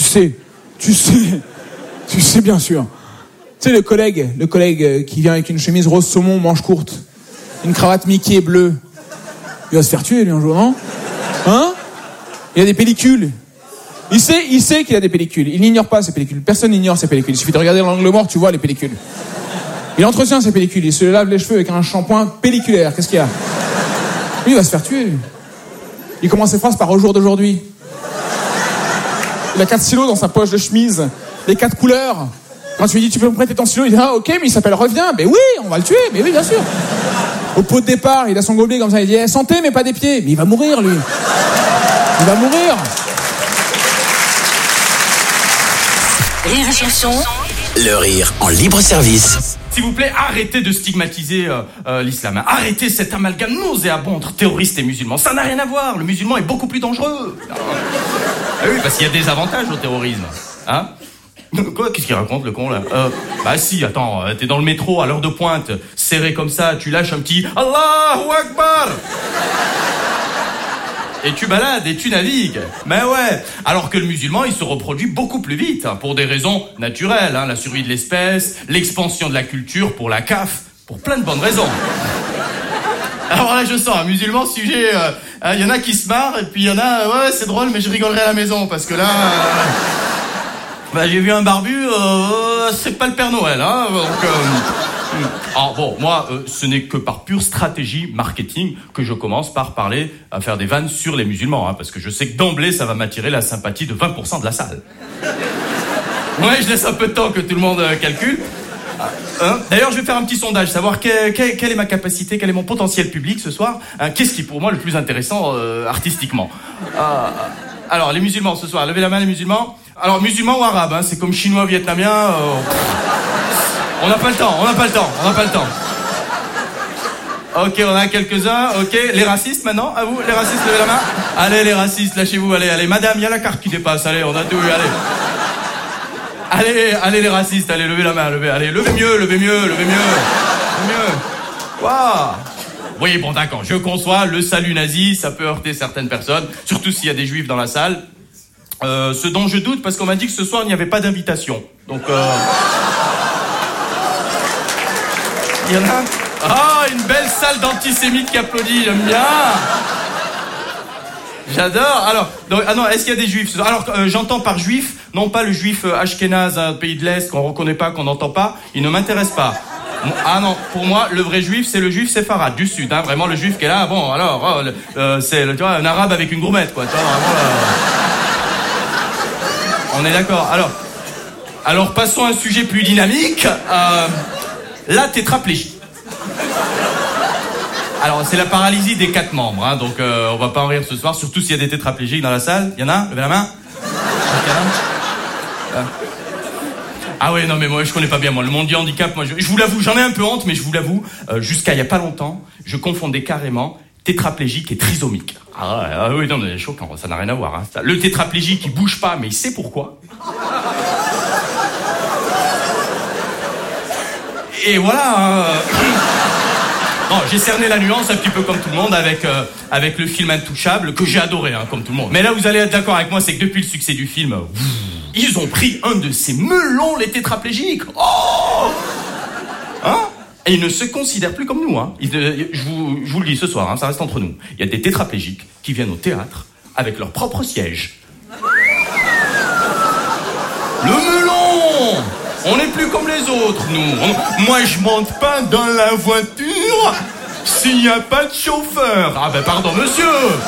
sais bien sûr. Tu sais, le collègue qui vient avec une chemise rose saumon, manche courte, une cravate Mickey bleue. Il va se faire tuer, lui, un jour, non? Hein? Il a des pellicules. Il sait qu'il a des pellicules. Il n'ignore pas ces pellicules. Personne n'ignore ces pellicules. Il suffit de regarder l'angle mort, tu vois les pellicules. Il entretient ses pellicules. Il se lave les cheveux avec un shampoing pelliculaire. Qu'est-ce qu'il y a? Lui, il va se faire tuer, lui. Il commence ses phrases par au jour d'aujourd'hui. Il a 4 stylos dans sa poche de chemise. Les 4 couleurs. Quand tu lui dis, tu peux me prêter ton stylo? Il dit, ok, mais il s'appelle Reviens. Mais oui, on va le tuer. Mais oui, bien sûr. Au pot de départ, il a son gobelet comme ça. Il dit, santé, mais pas des pieds. Mais il va mourir, lui. Il va mourir. Rire et chanson. Le rire en libre service. S'il vous plaît, arrêtez de stigmatiser l'islam. Arrêtez cet amalgame nauséabond entre terroristes et musulmans. Ça n'a rien à voir. Le musulman est beaucoup plus dangereux. Ah oui, parce qu'il y a des avantages au terrorisme. Hein? Quoi? Qu'est-ce qu'il raconte, le con, là? Bah si, attends, t'es dans le métro à l'heure de pointe, serré comme ça, tu lâches un petit « Allahu Akbar !» et tu balades et tu navigues. Mais ouais. Alors que le musulman, il se reproduit beaucoup plus vite, hein, pour des raisons naturelles, hein, la survie de l'espèce, l'expansion de la culture, pour la CAF, pour plein de bonnes raisons. Alors là, je sens un musulman sujet. Il y en a qui se marrent et puis il y en a, ouais, c'est drôle, mais je rigolerai à la maison parce que là, bah, j'ai vu un barbu, c'est pas le Père Noël, hein. Donc. Alors bon, moi, ce n'est que par pure stratégie marketing que je commence par parler, à faire des vannes sur les musulmans, hein, parce que je sais que d'emblée, ça va m'attirer la sympathie de 20% de la salle. Ouais, je laisse un peu de temps que tout le monde calcule. D'ailleurs, je vais faire un petit sondage, savoir quelle est ma capacité, quel est mon potentiel public ce soir. Qu'est-ce qui est pour moi le plus intéressant artistiquement. Alors, les musulmans ce soir, levez la main les musulmans. Alors, musulmans ou arabes, hein, c'est comme chinois, vietnamien. On n'a pas le temps. Ok, on a quelques-uns. Ok, les racistes maintenant, à vous, les racistes, levez la main. Allez, les racistes, lâchez-vous, allez. Madame, il y a la carte qui dépasse, allez, on a tout, allez, les racistes, allez, levez la main, levez mieux. Waouh. Oui, bon, d'accord, je conçois, le salut nazi, ça peut heurter certaines personnes, surtout s'il y a des juifs dans la salle. Ce dont je doute, parce qu'on m'a dit que ce soir, il n'y avait pas d'invitation. Donc, il y en a... Ah, une belle salle d'antisémites qui applaudit, j'aime bien. J'adore. Alors, donc, non, est-ce qu'il y a des juifs? Alors, j'entends par juif, non pas le juif ashkénaze, un pays de l'Est qu'on reconnaît pas, qu'on n'entend pas, il ne m'intéresse pas. Ah non, pour moi, le vrai juif, c'est le juif séfarade du Sud, hein, vraiment le juif qui est là, bon, alors, c'est, tu vois, un arabe avec une gourmette, quoi, tu vois, vraiment, on est d'accord. Alors, passons à un sujet plus dynamique, la tétraplégie. Alors, c'est la paralysie des 4 membres, hein, donc on va pas en rire ce soir, surtout s'il y a des tétraplégiques dans la salle. Il y en a? Levez la main. Ah ouais, non mais moi je connais pas bien le monde du handicap. Moi je vous l'avoue, j'en ai un peu honte, mais je vous l'avoue, jusqu'à il y a pas longtemps, je confondais carrément tétraplégique et trisomique. Ah oui, non mais choquant, ça n'a rien à voir. Hein. Le tétraplégique il bouge pas, mais il sait pourquoi. Et voilà. Bon, j'ai cerné la nuance un petit peu comme tout le monde avec le film Intouchable que j'ai adoré, hein, comme tout le monde. Mais là, vous allez être d'accord avec moi, c'est que depuis le succès du film, ils ont pris un de ces melons, les tétraplégiques. Oh, hein? Et ils ne se considèrent plus comme nous. Hein. Je vous le dis ce soir, hein, ça reste entre nous. Il y a des tétraplégiques qui viennent au théâtre avec leur propre siège. Le melon! On n'est plus comme les autres, nous. Moi, je monte pas dans la voiture s'il n'y a pas de chauffeur. Ah ben pardon, monsieur.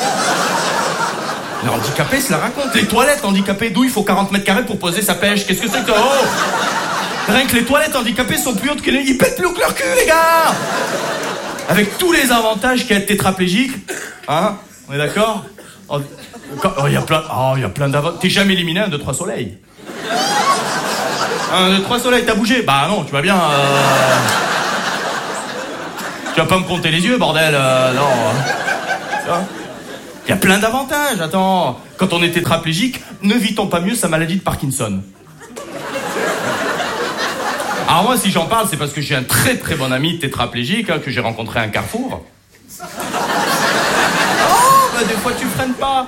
Les handicapés se la racontent. Les toilettes handicapées, d'où il faut 40 mètres carrés pour poser sa pêche. Qu'est-ce que c'est que... Oh, rien que les toilettes handicapées sont plus hautes que les... Ils pètent plus haut que leur cul, les gars. Avec tous les avantages qu'il y a de tétraplégique. Hein? On est d'accord? Il y a plein d'avantages. T'es jamais éliminé 1, 2, 3 soleils. 1, 2, 3 soleils, t'as bougé? Bah non, tu vas bien. Tu vas pas me compter les yeux, bordel, non. Il y a plein d'avantages, attends. Quand on est tétraplégique, ne vit-on pas mieux sa maladie de Parkinson? Alors moi, si j'en parle, c'est parce que j'ai un très très bon ami tétraplégique que j'ai rencontré à un carrefour. Oh, bah des fois tu freines pas.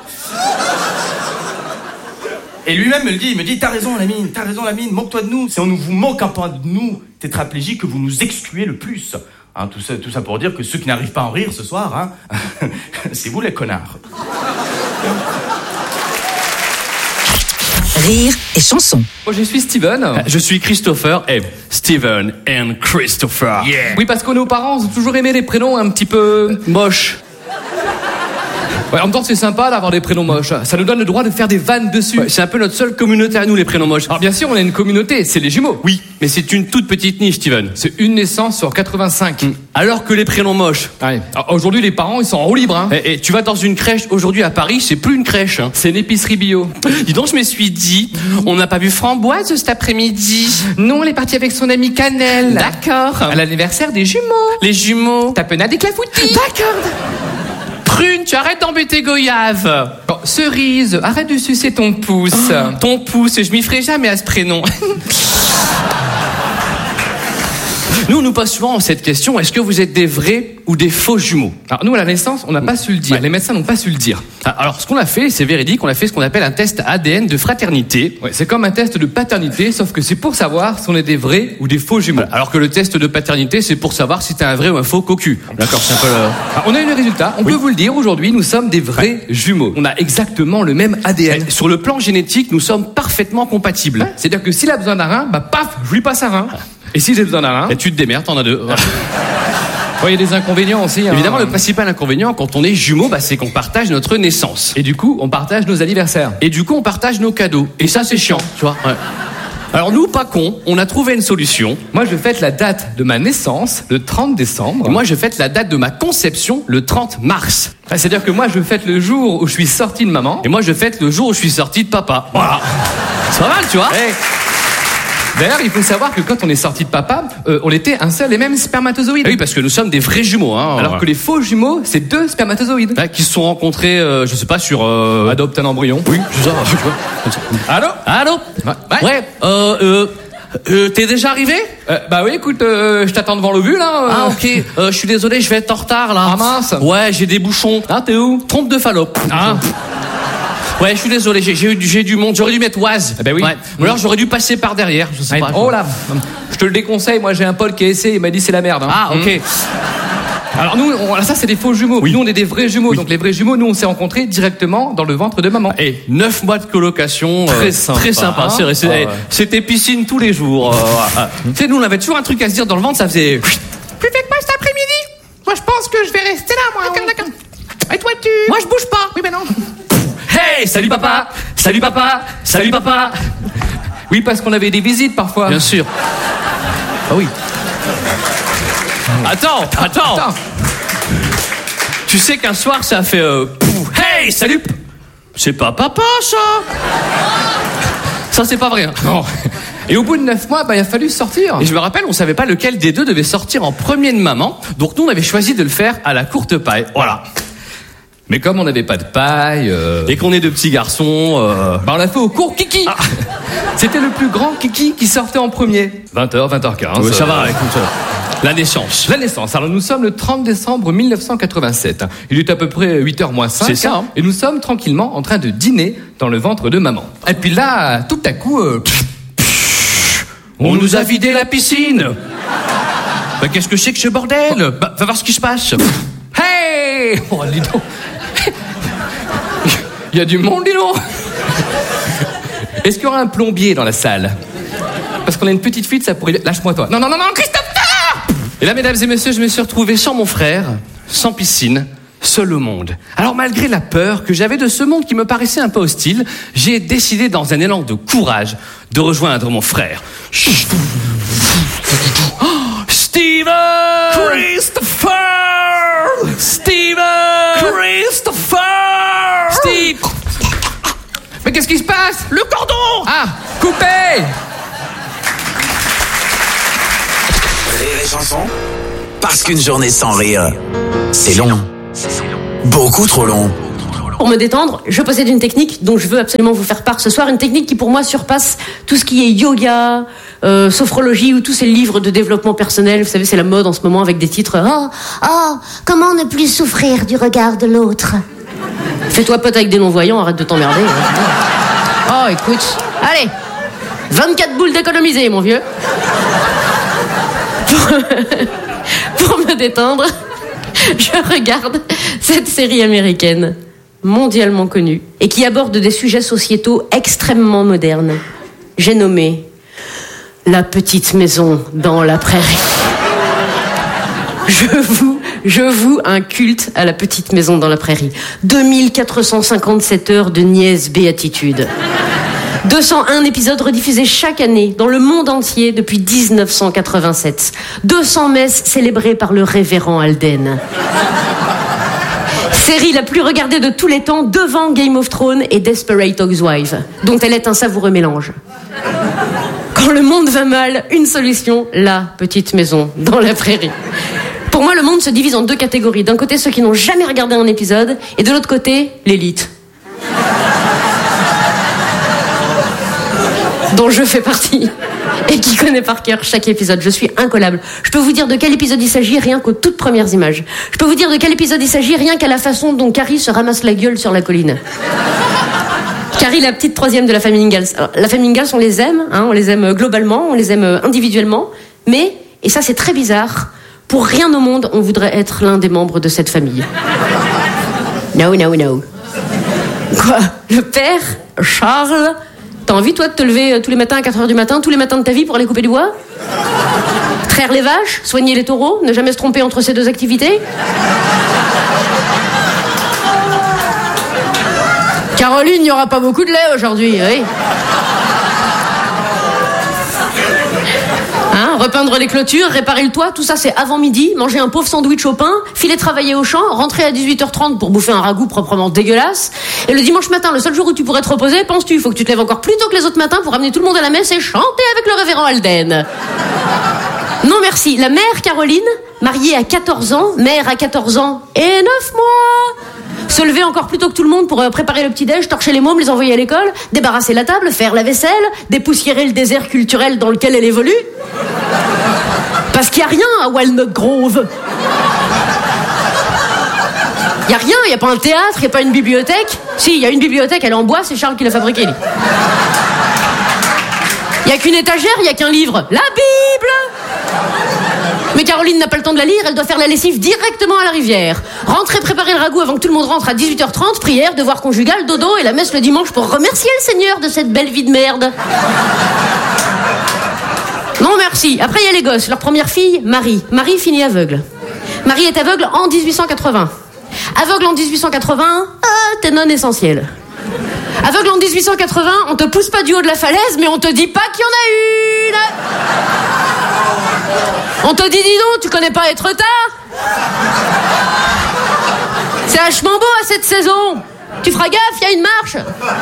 Et lui-même me le dit, il me dit, t'as raison Lamine, moque-toi de nous. C'est en ne vous moquant pas de nous, tétraplégiques, que vous nous excluez le plus. Hein, tout ça pour dire que ceux qui n'arrivent pas à en rire ce soir, hein, c'est vous les connards. Rire et chanson. Moi, je suis Steven. Je suis Christopher et Steven and Christopher. Yeah. Oui, parce que nos parents ont toujours aimé les prénoms un petit peu moches. Ouais, en même temps, c'est sympa d'avoir des prénoms moches. Ça nous donne le droit de faire des vannes dessus. Ouais, c'est un peu notre seule communauté à nous, les prénoms moches. Alors bien sûr, on a une communauté, c'est les jumeaux. Oui, mais c'est une toute petite niche, Steven. C'est une naissance sur 85. Alors que les prénoms moches. Ouais. Alors, aujourd'hui, les parents, ils sont en roue libre. Hein. Et tu vas dans une crèche aujourd'hui à Paris, c'est plus une crèche. Hein. C'est une épicerie bio. Dis donc, je me suis dit, on n'a pas vu Framboise cet après-midi. Non, elle est partie avec son amie Cannelle. D'accord. À l'anniversaire des jumeaux. Les jumeaux. Tapenade et clafoutis. D'accord. Prune, tu arrêtes d'embêter Goyave. Bon, Cerise, arrête de sucer ton pouce. Ton pouce, je m'y ferai jamais à ce prénom. Nous, on nous pose souvent cette question, est-ce que vous êtes des vrais ou des faux jumeaux? Alors nous, à la naissance, on n'a pas su le dire. Ouais. Les médecins n'ont pas su le dire. Alors, ce qu'on a fait, c'est véridique, on a fait ce qu'on appelle un test ADN de fraternité. Ouais, c'est comme un test de paternité, sauf que c'est pour savoir si on est des vrais ou des faux jumeaux. Voilà. Alors que le test de paternité, c'est pour savoir si t'es un vrai ou un faux cocu. D'accord, c'est un peu Alors, on a eu le résultat, on peut vous le dire, aujourd'hui, nous sommes des vrais jumeaux. On a exactement le même ADN. Et sur le plan génétique, nous sommes parfaitement compatibles. Ouais. C'est-à-dire que s'il a besoin d'un rein, bah paf, je lui passe un rein. Et si j'ai besoin d'un rein... Et tu te démerdes, t'en as deux. Il y a des inconvénients aussi. Hein. Évidemment, le principal inconvénient quand on est jumeaux, c'est qu'on partage notre naissance. Et du coup, on partage nos anniversaires. Et du coup, on partage nos cadeaux. Et ça, c'est chiant, tu vois. Ouais. Alors nous, pas cons, on a trouvé une solution. Moi, je fête la date de ma naissance, le 30 décembre. Et moi, je fête la date de ma conception, le 30 mars. C'est-à-dire que moi, je fête le jour où je suis sorti de maman. Et moi, je fête le jour où je suis sorti de papa. Voilà. C'est pas mal, tu vois. Hey. D'ailleurs, il faut savoir que quand on est sorti de papa, on était un seul et même spermatozoïde. Oui, parce que nous sommes des vrais jumeaux. Hein, alors que les faux jumeaux, c'est deux spermatozoïdes. Qui se sont rencontrés, je sais pas, sur... Adopte un embryon. Oui, c'est ça. Allô? Allô? Ouais. T'es déjà arrivé? Bah oui, écoute, je t'attends devant le but, là. Ah, ok. Je suis désolé, je vais être en retard, là. Ah mince. Ouais, j'ai des bouchons. Ah, t'es où? Trompe de Fallope. Ah. Ouais, je suis désolé, j'ai du monde. J'aurais dû mettre Oise. Ben oui. Ouais. Ou alors j'aurais dû passer par derrière. Je sais pas. Oh là, je te le déconseille. Moi, j'ai un pote qui a essayé. Il m'a dit c'est la merde. Hein. Ah, ok. Alors nous, ça c'est des faux jumeaux. Oui. Nous, on est des vrais jumeaux. Oui. Donc les vrais jumeaux, nous, on s'est rencontrés directement dans le ventre de maman. Et 9 mois de colocation. Très sympa. Très sympa. Hein c'était piscine tous les jours. Tu sais, nous, on avait toujours un truc à se dire dans le ventre. Ça faisait. Tu fais que moi cet après-midi? Moi, je pense que je vais rester là, moi. D'accord. Et toi, tu... Moi, je bouge pas. Oui, mais non. Hey, salut papa. Salut papa. Salut papa. Oui, parce qu'on avait des visites parfois. Bien sûr. Ah oui. Attends. Tu sais qu'un soir, ça a fait... Hey, salut. C'est pas papa, ça. Ça, c'est pas vrai. Hein. Non. Et au bout de 9 mois, il a fallu sortir. Et je me rappelle, on savait pas lequel des deux devait sortir en premier de maman. Donc nous, on avait choisi de le faire à la courte paille. Voilà. Mais comme on n'avait pas de paille... Et qu'on est de petits garçons... on l'a fait au cours Kiki. Ah. C'était le plus grand Kiki qui sortait en premier. 20h, 20h15. Ouais, ça va, écoute... La naissance. La naissance. Alors nous sommes le 30 décembre 1987. Il est à peu près 8h moins 5. C'est ça. Hein. Et nous sommes tranquillement en train de dîner dans le ventre de maman. Et puis là, tout à coup... on nous a vidé la piscine. Qu'est-ce que c'est que ce bordel? Va voir ce qui se passe. Hey! Oh, dis donc. Il y a du monde, dis donc. Est-ce qu'il y aura un plombier dans la salle? Parce qu'on a une petite fuite, ça pourrait... Lâche-moi, toi. Non, Christophe! Et là, mesdames et messieurs, je me suis retrouvé sans mon frère, sans piscine, seul au monde. Alors, malgré la peur que j'avais de ce monde qui me paraissait un peu hostile, j'ai décidé, dans un élan de courage, de rejoindre mon frère. Steven! Christopher! Steven! Christopher! Steve! Mais qu'est-ce qui se passe? Le cordon! Ah, coupé! Rire et chanson Parce qu'une journée sans rire, c'est long. Beaucoup trop long. Pour me détendre, je possède une technique dont je veux absolument vous faire part ce soir. Une technique qui pour moi surpasse tout ce qui est yoga, sophrologie ou tous ces livres de développement personnel. Vous savez, c'est la mode en ce moment avec des titres « Oh, comment ne plus souffrir du regard de l'autre ?» Fais-toi pote avec des non-voyants, arrête de t'emmerder. Oh, écoute, allez, 24 boules d'économiser, mon vieux. Pour me détendre, je regarde cette série américaine mondialement connue et qui aborde des sujets sociétaux extrêmement modernes. J'ai nommé La petite maison dans la prairie. Je voue un culte à La petite maison dans la prairie. 2457 heures de niaise béatitude. 201 épisodes rediffusés chaque année dans le monde entier depuis 1987. 200 messes célébrées par le révérend Alden. Série la plus regardée de tous les temps devant Game of Thrones et Desperate Housewives, dont elle est un savoureux mélange. Quand le monde va mal, une solution, La petite maison dans la prairie. Pour moi, le monde se divise en deux catégories. D'un côté, ceux qui n'ont jamais regardé un épisode, et de l'autre côté, l'élite. Dont je fais partie, et qui connaît par cœur chaque épisode. Je suis incollable. Je peux vous dire de quel épisode il s'agit rien qu'aux toutes premières images. Je peux vous dire de quel épisode il s'agit rien qu'à la façon dont Carrie se ramasse la gueule sur la colline. Carrie, la petite troisième de la famille Ingalls. Alors, la famille Ingalls, on les aime, on les aime globalement, on les aime individuellement, mais, et ça c'est très bizarre, pour rien au monde, on voudrait être l'un des membres de cette famille. No. Quoi ? Le père, Charles... T'as envie, toi, de te lever tous les matins à 4h du matin, tous les matins de ta vie pour aller couper du bois ? Traire les vaches, soigner les taureaux, ne jamais se tromper entre ces deux activités ? Caroline, il n'y aura pas beaucoup de lait aujourd'hui, oui. Repeindre les clôtures, réparer le toit, tout ça c'est avant midi, manger un pauvre sandwich au pain, filer travailler au champ, rentrer à 18h30 pour bouffer un ragoût proprement dégueulasse. Et le dimanche matin, le seul jour où tu pourrais te reposer, penses-tu, il faut que tu te lèves encore plus tôt que les autres matins pour amener tout le monde à la messe et chanter avec le révérend Alden. Non merci, la mère Caroline, mariée à 14 ans, mère à 14 ans et 9 mois. Se lever encore plus tôt que tout le monde pour préparer le petit-déj, torcher les mômes, les envoyer à l'école, débarrasser la table, faire la vaisselle, dépoussiérer le désert culturel dans lequel elle évolue. Parce qu'il n'y a rien à Walnut Grove. Il n'y a rien, il n'y a pas un théâtre, il n'y a pas une bibliothèque. Si, il y a une bibliothèque, elle est en bois, c'est Charles qui l'a fabriquée. Il n'y a qu'une étagère, il n'y a qu'un livre. La Bible! Mais Caroline n'a pas le temps de la lire, elle doit faire la lessive directement à la rivière. Rentrer préparer le ragoût avant que tout le monde rentre à 18h30, prière, devoir conjugal, dodo et la messe le dimanche pour remercier le Seigneur de cette belle vie de merde. Non merci. Après il y a les gosses. Leur première fille, Marie. Marie finit aveugle. Marie est aveugle en 1880. Aveugle en 1880, t'es non essentiel. Aveugle en 1880, on te pousse pas du haut de la falaise, mais on te dit pas qu'il y en a une. On te dit, dis donc, tu connais pas être tard. C'est vachement beau à cette saison. Tu feras gaffe, il y a une marche.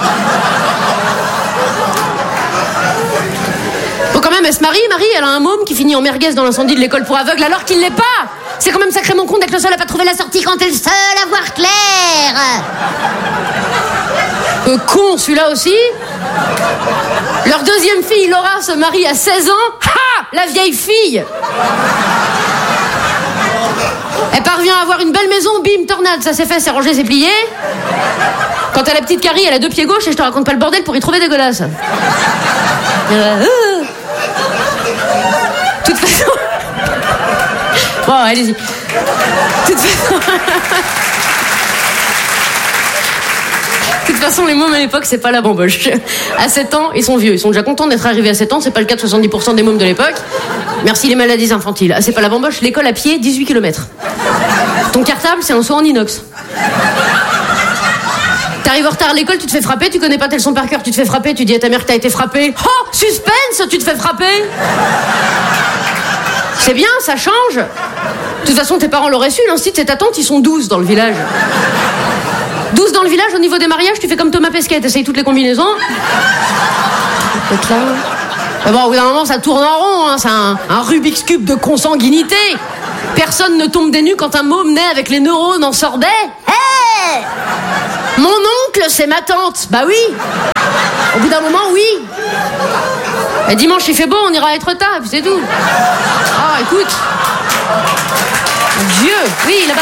Bon, quand même, elle se marie, elle a un môme qui finit en merguez dans l'incendie de l'école pour aveugles alors qu'il l'est pas. C'est quand même sacrément con d'être le seul à pas trouver la sortie quand t'es le seul à voir clair. Con, celui-là aussi. Leur deuxième fille, Laura, se marie à 16 ans. Ha! La vieille fille. Elle parvient à avoir une belle maison, bim, tornade, ça c'est fait, c'est rangé, c'est plié. Quant à la petite Carrie, elle a 2 pieds gauche et je te raconte pas le bordel pour y trouver dégueulasse. Toute façon... Bon, allez-y. Toute façon, les mômes à l'époque, c'est pas la bamboche. À 7 ans, ils sont vieux. Ils sont déjà contents d'être arrivés à 7 ans. C'est pas le cas de 70% des mômes de l'époque. Merci les maladies infantiles. Ah, c'est pas la bamboche. L'école à pied, 18 km. Ton cartable, c'est un seau en inox. T'arrives en retard à l'école, tu te fais frapper, tu connais pas tes leçons par cœur, tu te fais frapper, tu dis à ta mère que t'as été frappé. Oh, suspense, tu te fais frapper. C'est bien, ça change. De toute façon, tes parents l'auraient su, l'instit, c'est ta tante, ils sont 12 dans le village. 12 dans le village, au niveau des mariages, tu fais comme Thomas Pesquet, t'essayes toutes les combinaisons. Mais bon, au bout d'un moment, ça tourne en rond, hein. C'est un Rubik's Cube de consanguinité. Personne ne tombe des nues quand un môme naît avec les neurones en sorbet. Hé! Mon oncle, c'est ma tante. Bah oui. Au bout d'un moment, oui. Et dimanche, il fait beau, on ira être tard, puis c'est tout. Ah, écoute. Dieu, oui, là-bas.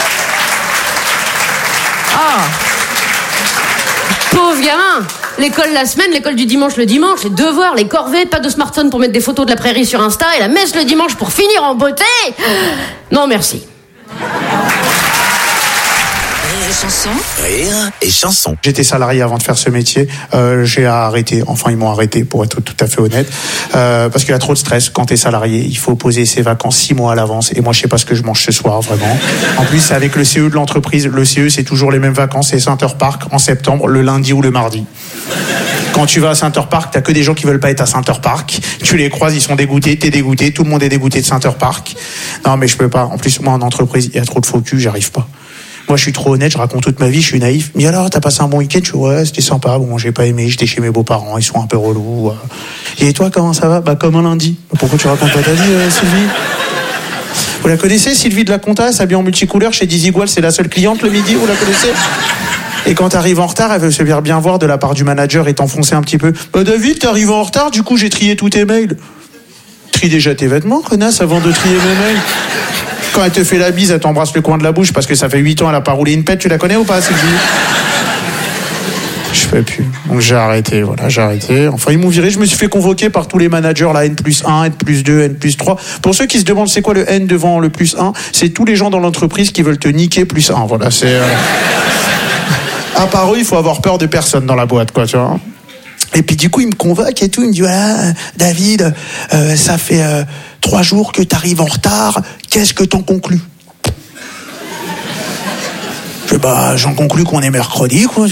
Ah. Pauvre gamin. L'école la semaine, l'école du dimanche le dimanche, les devoirs, les corvées, pas de smartphone pour mettre des photos de la prairie sur Insta et la messe le dimanche pour finir en beauté. Non, merci. Rire et chanson. J'étais salarié avant de faire ce métier. J'ai arrêté. Enfin, ils m'ont arrêté pour être tout à fait honnête. Parce qu'il y a trop de stress quand t'es salarié. Il faut poser ses vacances 6 mois à l'avance. Et moi, je sais pas ce que je mange ce soir, vraiment. En plus, c'est avec le CE de l'entreprise. Le CE, c'est toujours les mêmes vacances. C'est Center Park en septembre, le lundi ou le mardi. Quand tu vas à Center Park, t'as que des gens qui veulent pas être à Center Park. Tu les croises, ils sont dégoûtés. T'es dégoûté. Tout le monde est dégoûté de Center Park. Non, mais je peux pas. En plus, moi, en entreprise, il y a trop de faux cul. J'arrive pas. Moi, je suis trop honnête, je raconte toute ma vie, je suis naïf. Mais alors, t'as passé un bon week-end? Je fais, ouais, c'était sympa. Bon, j'ai pas aimé, j'étais chez mes beaux-parents, ils sont un peu relous. Et toi, comment ça va? Bah, comme un lundi. Pourquoi tu racontes pas ta vie, Sylvie? Vous la connaissez, Sylvie de la Compta, s'habille en multicouleur chez Dizigual, c'est la seule cliente le midi, vous la connaissez? Et quand t'arrives en retard, elle veut se faire bien voir de la part du manager et t'enfoncer un petit peu. Bah, David, t'arrives en retard, du coup, j'ai trié tous tes mails. Trie déjà tes vêtements, connasse, avant de trier mes mails. Quand elle te fait la bise, elle t'embrasse le coin de la bouche parce que ça fait 8 ans elle a pas roulé une pète. Tu la connais ou pas, Sylvie? Je fais plus. Donc j'ai arrêté, voilà, j'ai arrêté. Enfin, ils m'ont viré. Je me suis fait convoquer par tous les managers, la N+1, N+2, N+3. Pour ceux qui se demandent c'est quoi le N devant le +1, c'est tous les gens dans l'entreprise qui veulent te niquer +1. Voilà, c'est... À part eux, il faut avoir peur de personne dans la boîte, quoi, tu vois. Et puis du coup, il me convoque et tout. Il me dit, voilà, David, ça fait 3 jours que t'arrives en retard. Qu'est-ce que t'en conclus? Je fais, bah, j'en conclus qu'on est mercredi, quoi.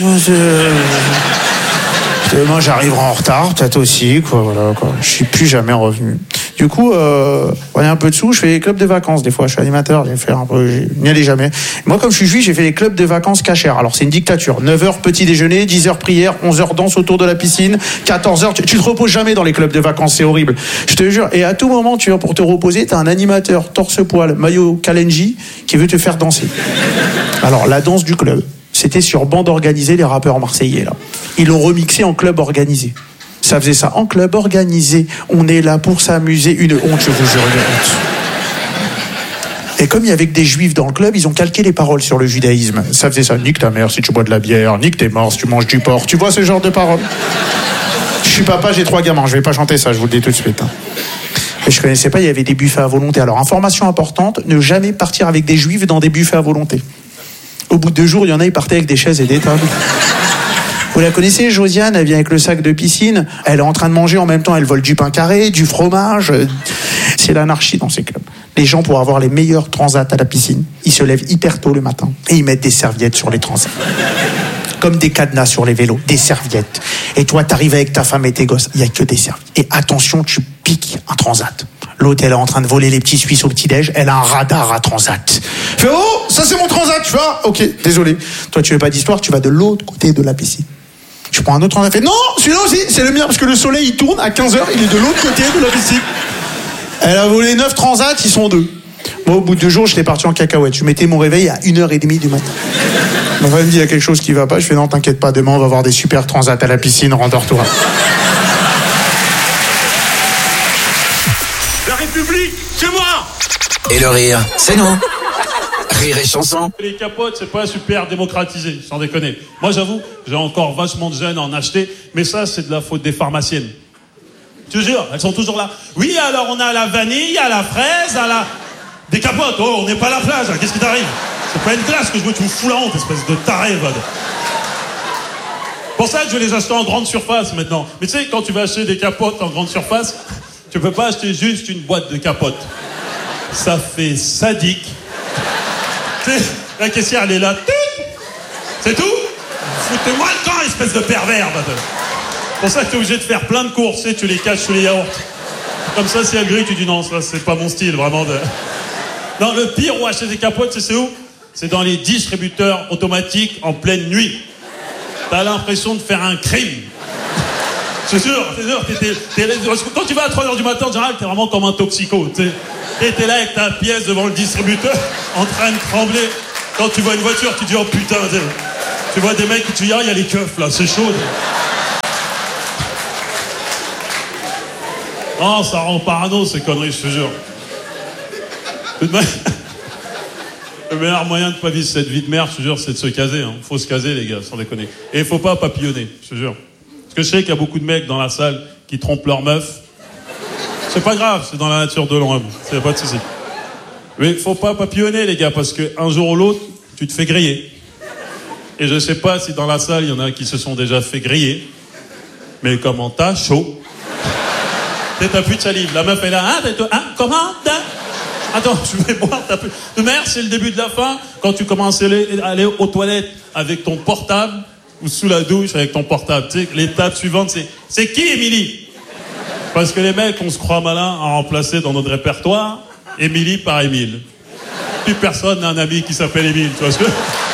Moi, j'arrive en retard, peut-être aussi, quoi. Voilà, quoi. Je suis plus jamais revenu. Du coup, on a un peu de sous, je fais des clubs de vacances des fois. Je suis animateur, j'ai fait un peu, je n'y allais jamais. Moi, comme je suis juif, j'ai fait des clubs de vacances cachères. Alors, c'est une dictature. 9h petit déjeuner, 10h prière, 11h danse autour de la piscine, 14h, tu te reposes jamais dans les clubs de vacances, c'est horrible. Je te jure. Et à tout moment, tu vois, pour te reposer, t'as un animateur torse-poil, maillot Kalenji, qui veut te faire danser. Alors, la danse du club. C'était sur bande organisée, les rappeurs marseillais, là. Ils l'ont remixé en club organisé. Ça faisait ça, en club organisé. On est là pour s'amuser. Une honte, je vous jure, une honte. Et comme il y avait que des juifs dans le club, ils ont calqué les paroles sur le judaïsme. Ça faisait ça, nique ta mère si tu bois de la bière, nique tes morts si tu manges du porc. Tu vois ce genre de paroles? Je suis papa, j'ai 3 gamins, je vais pas chanter ça, je vous le dis tout de suite. Et je connaissais pas, il y avait des buffets à volonté. Alors, information importante, ne jamais partir avec des juifs dans des buffets à volonté. Au bout de 2 jours, il y en a, ils partaient avec des chaises et des tables. Vous la connaissez, Josiane, elle vient avec le sac de piscine, elle est en train de manger en même temps, elle vole du pain carré, du fromage. C'est l'anarchie dans ces clubs. Les gens, pour avoir les meilleurs transats à la piscine, ils se lèvent hyper tôt le matin et ils mettent des serviettes sur les transats. Comme des cadenas sur les vélos, des serviettes. Et toi, t'arrives avec ta femme et tes gosses, il n'y a que des serviettes. Et attention, tu piques un transat. L'autre, elle est en train de voler les petits Suisses au petit-déj, elle a un radar à transat. Fais, oh, ça c'est mon transat, tu vois? Ok, désolé. Toi, tu veux pas d'histoire, tu vas de l'autre côté de la piscine. Tu prends un autre transat, fais, non, celui-là aussi, c'est le mien, parce que le soleil, il tourne à 15h, il est de l'autre côté de la piscine. Elle a volé 9 transats, ils sont 2. Moi, au bout de 2 jours, j'étais parti en cacahuète. Je mettais mon réveil à 1h30 du matin. Ma femme me dit, il y a quelque chose qui va pas. Je fais, non, t'inquiète pas, demain, on va avoir des super transats à la piscine, rendors-toi. La République, c'est moi! Et le rire, c'est nous. Rire et chanson. Les capotes, c'est pas super démocratisé, sans déconner. Moi, j'avoue, j'ai encore vachement de jeunes à en acheter, mais ça, c'est de la faute des pharmaciennes. Je te jure, elles sont toujours là. Oui, alors on a la vanille, à la fraise, à la... Des capotes, oh, on n'est pas à la plage, hein. Qu'est-ce qui t'arrive? C'est pas une classe que je veux, tu me fous la honte, espèce de taré, vode. Pour ça que je vais les acheter en grande surface maintenant. Mais tu sais, quand tu vas acheter des capotes en grande surface, tu peux pas acheter juste une boîte de capotes. Ça fait sadique. Tu sais, la caissière, elle est là. C'est tout? Foutez-moi le camp, espèce de pervers, vode. C'est pour ça que t'es obligé de faire plein de courses, tu sais, tu les caches sous les yaourts. Comme ça, si elle grille, tu dis non, ça, c'est pas mon style, vraiment. Non, le pire où acheter des capotes, c'est où? C'est dans les distributeurs automatiques en pleine nuit. T'as l'impression de faire un crime. C'est sûr, quand tu vas à 3h du matin, en général, t'es vraiment comme un toxico, tu sais. T'es là avec ta pièce devant le distributeur, en train de trembler. Quand tu vois une voiture, tu dis, oh putain, tu vois des mecs, tu dis, ah, il y a les keufs, là, c'est chaud. Oh, ça rend parano, ces conneries, je te jure. Le meilleur moyen de pas vivre cette vie de merde, je te jure, c'est de se caser. Hein. Faut se caser, les gars, sans déconner. Et il faut pas papillonner, je te jure. Parce que je sais qu'il y a beaucoup de mecs dans la salle qui trompent leur meuf. C'est pas grave, c'est dans la nature de l'homme. C'est pas de souci. Mais il faut pas papillonner, les gars, parce qu'un jour ou l'autre, tu te fais griller. Et je sais pas si dans la salle, il y en a qui se sont déjà fait griller. Mais comment t'as chaud? T'as plus de salive. La meuf est là, comment? Attends, je vais boire ta plus. Merde, c'est le début de la fin. Quand tu commences à aller aux toilettes avec ton portable, ou sous la douche avec ton portable, tu sais, l'étape suivante, c'est qui, Émilie? Parce que les mecs, on se croit malin à remplacer dans notre répertoire Émilie par Émile. Plus personne n'a un ami qui s'appelle Émile, tu vois ce que...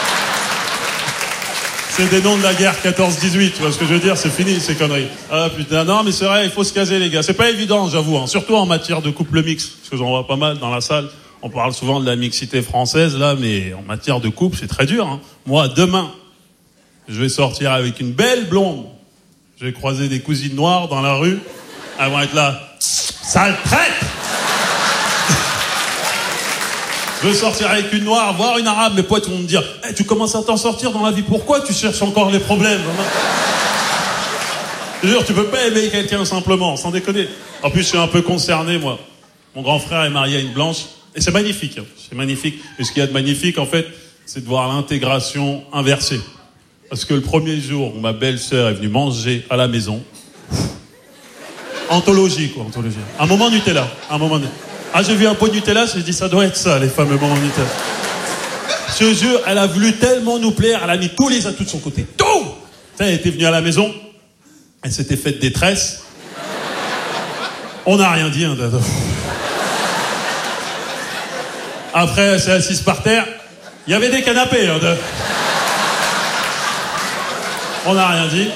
C'est des noms de la guerre 14-18, tu vois ce que je veux dire? C'est fini, ces conneries. Ah putain, non mais c'est vrai, il faut se caser, les gars. C'est pas évident, j'avoue, hein. Surtout en matière de couple mixte, parce que j'en vois pas mal dans la salle. On parle souvent de la mixité française, là, mais en matière de couple, c'est très dur, hein. Moi, demain, je vais sortir avec une belle blonde. Je vais croiser des cousines noires dans la rue. Elles vont être là. Sale traite! Je veux sortir avec une noire, voir une arabe. Mes potes vont me dire, hey, tu commences à t'en sortir dans la vie. Pourquoi tu cherches encore les problèmes? Je te jure, tu peux pas aimer quelqu'un simplement, sans déconner. En plus, je suis un peu concerné, moi. Mon grand frère est marié à une blanche. Et c'est magnifique. Hein. C'est magnifique. Et ce qu'il y a de magnifique, en fait, c'est de voir l'intégration inversée. Parce que le premier jour où ma belle-sœur est venue manger à la maison, anthologie, quoi, anthologie. Un moment Nutella, un moment... Ah, j'ai vu un pot de Nutella, j'ai dit, ça doit être ça, les fameux moments Nutella. Je te jure, elle a voulu tellement nous plaire, elle a mis tous les atouts de son côté. Tout! Elle était venue à la maison, elle s'était faite des tresses. On n'a rien dit, hein. Après, elle s'est assise par terre. Il y avait des canapés, hein. On n'a rien dit.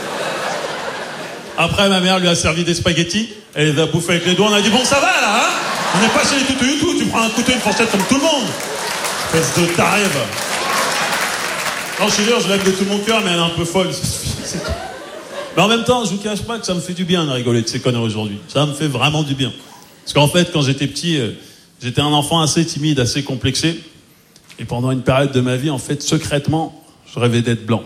Après, ma mère lui a servi des spaghettis. Elle les a bouffés avec les doigts. On a dit, bon, ça va, là, hein? On n'est pas chez les toutous YouTube. Tu prends un couteau et une fourchette comme tout le monde. Espèce de taré, va. Non, je suis sûr, je l'aime de tout mon cœur, mais elle est un peu folle. Mais en même temps, je vous cache pas que ça me fait du bien de rigoler de ces conneries aujourd'hui. Ça me fait vraiment du bien. Parce qu'en fait, quand j'étais petit, j'étais un enfant assez timide, assez complexé. Et pendant une période de ma vie, en fait, secrètement, je rêvais d'être blanc.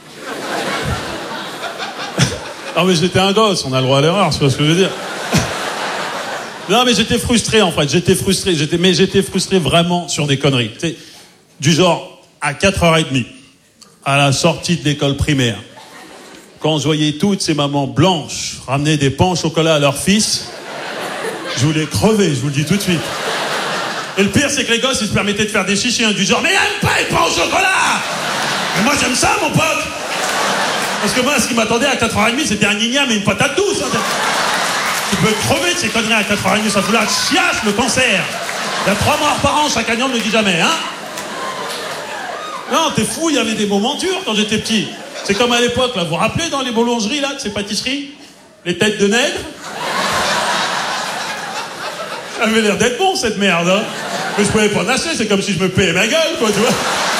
Non, mais j'étais un gosse, on a le droit à l'erreur, c'est pas ce que je veux dire. Non, mais j'étais frustré, en fait. J'étais frustré vraiment sur des conneries. Tu sais, du genre, à 4h30, à la sortie de l'école primaire, quand je voyais toutes ces mamans blanches ramener des pains au chocolat à leur fils, je voulais crever, je vous le dis tout de suite. Et le pire, c'est que les gosses, ils se permettaient de faire des chichis, hein, du genre, mais il aime pas les pains au chocolat! Mais moi, j'aime ça, mon pote! Parce que moi, ce qui m'attendait à 4h30, c'était un igname et une patate douce. Hein. Tu peux crever de ces conneries à 4h30, ça fout la chiasse, le cancer. Il y a 3 morts par an, chaque année, on ne le dit jamais, hein. Non, t'es fou, il y avait des moments durs quand j'étais petit. C'est comme à l'époque, là, vous vous rappelez dans les boulangeries, là, de ces pâtisseries? Les têtes de nègre? Ça avait l'air d'être bon, cette merde, hein. Mais je pouvais pas en acheter, c'est comme si je me payais ma gueule, quoi, tu vois.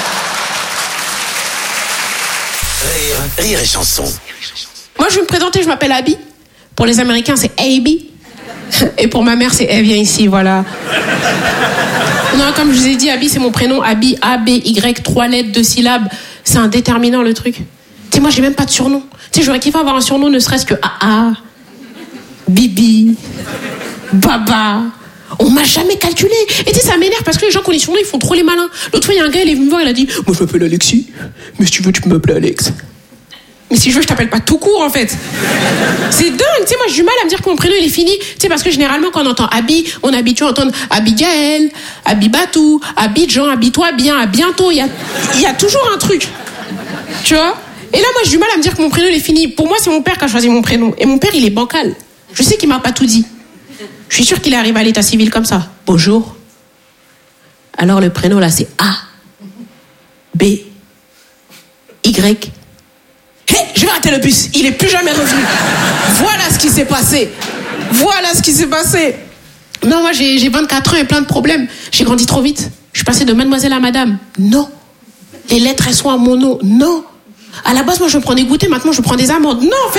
Rire et chanson. Moi, je vais me présenter, je m'appelle Abby. Pour les Américains, c'est Abby. Et pour ma mère, c'est elle vient ici, voilà. Non, comme je vous ai dit, Abby, c'est mon prénom. Abby, A-B-Y, 3 lettres, 2 syllabes. C'est un déterminant, le truc. Tu sais, moi, j'ai même pas de surnom. Tu sais, j'aurais kiffé avoir un surnom, ne serait-ce que AA, Bibi, Baba. On m'a jamais calculé. Et tu sais, ça m'énerve parce que les gens qui ont les surnoms, ils font trop les malins. L'autre fois, il y a un gars, il est venu me voir, il a dit, moi, je m'appelle Alexis. Mais si tu veux, tu peux m'appeler Alex. Mais si je veux, je t'appelle pas tout court, en fait. C'est dingue, tu sais, moi, j'ai du mal à me dire que mon prénom, il est fini. Tu sais, parce que généralement, quand on entend Abby, on est habitué à entendre Abigaël, Abibatou, Abidjan, Habille-toi bien, à bientôt. Il y a toujours un truc. Tu vois? Et là, moi, j'ai du mal à me dire que mon prénom, il est fini. Pour moi, c'est mon père qui a choisi mon prénom. Et mon père, il est bancal. Je sais qu'il m'a pas tout dit. Je suis sûre qu'il arrive à l'état civil comme ça. Bonjour. Alors, le prénom, là, c'est A, B, Y. Hé, je J'ai raté le bus. Il est plus jamais revenu. Voilà ce qui s'est passé. Voilà ce qui s'est passé. Non, moi, j'ai 24 ans et plein de problèmes. J'ai grandi trop vite. Je suis passée de mademoiselle à madame. Non. Les lettres, elles sont à mon nom. Non. À la base, moi, je me prenais goûter. Maintenant, je prends des amendes. Non,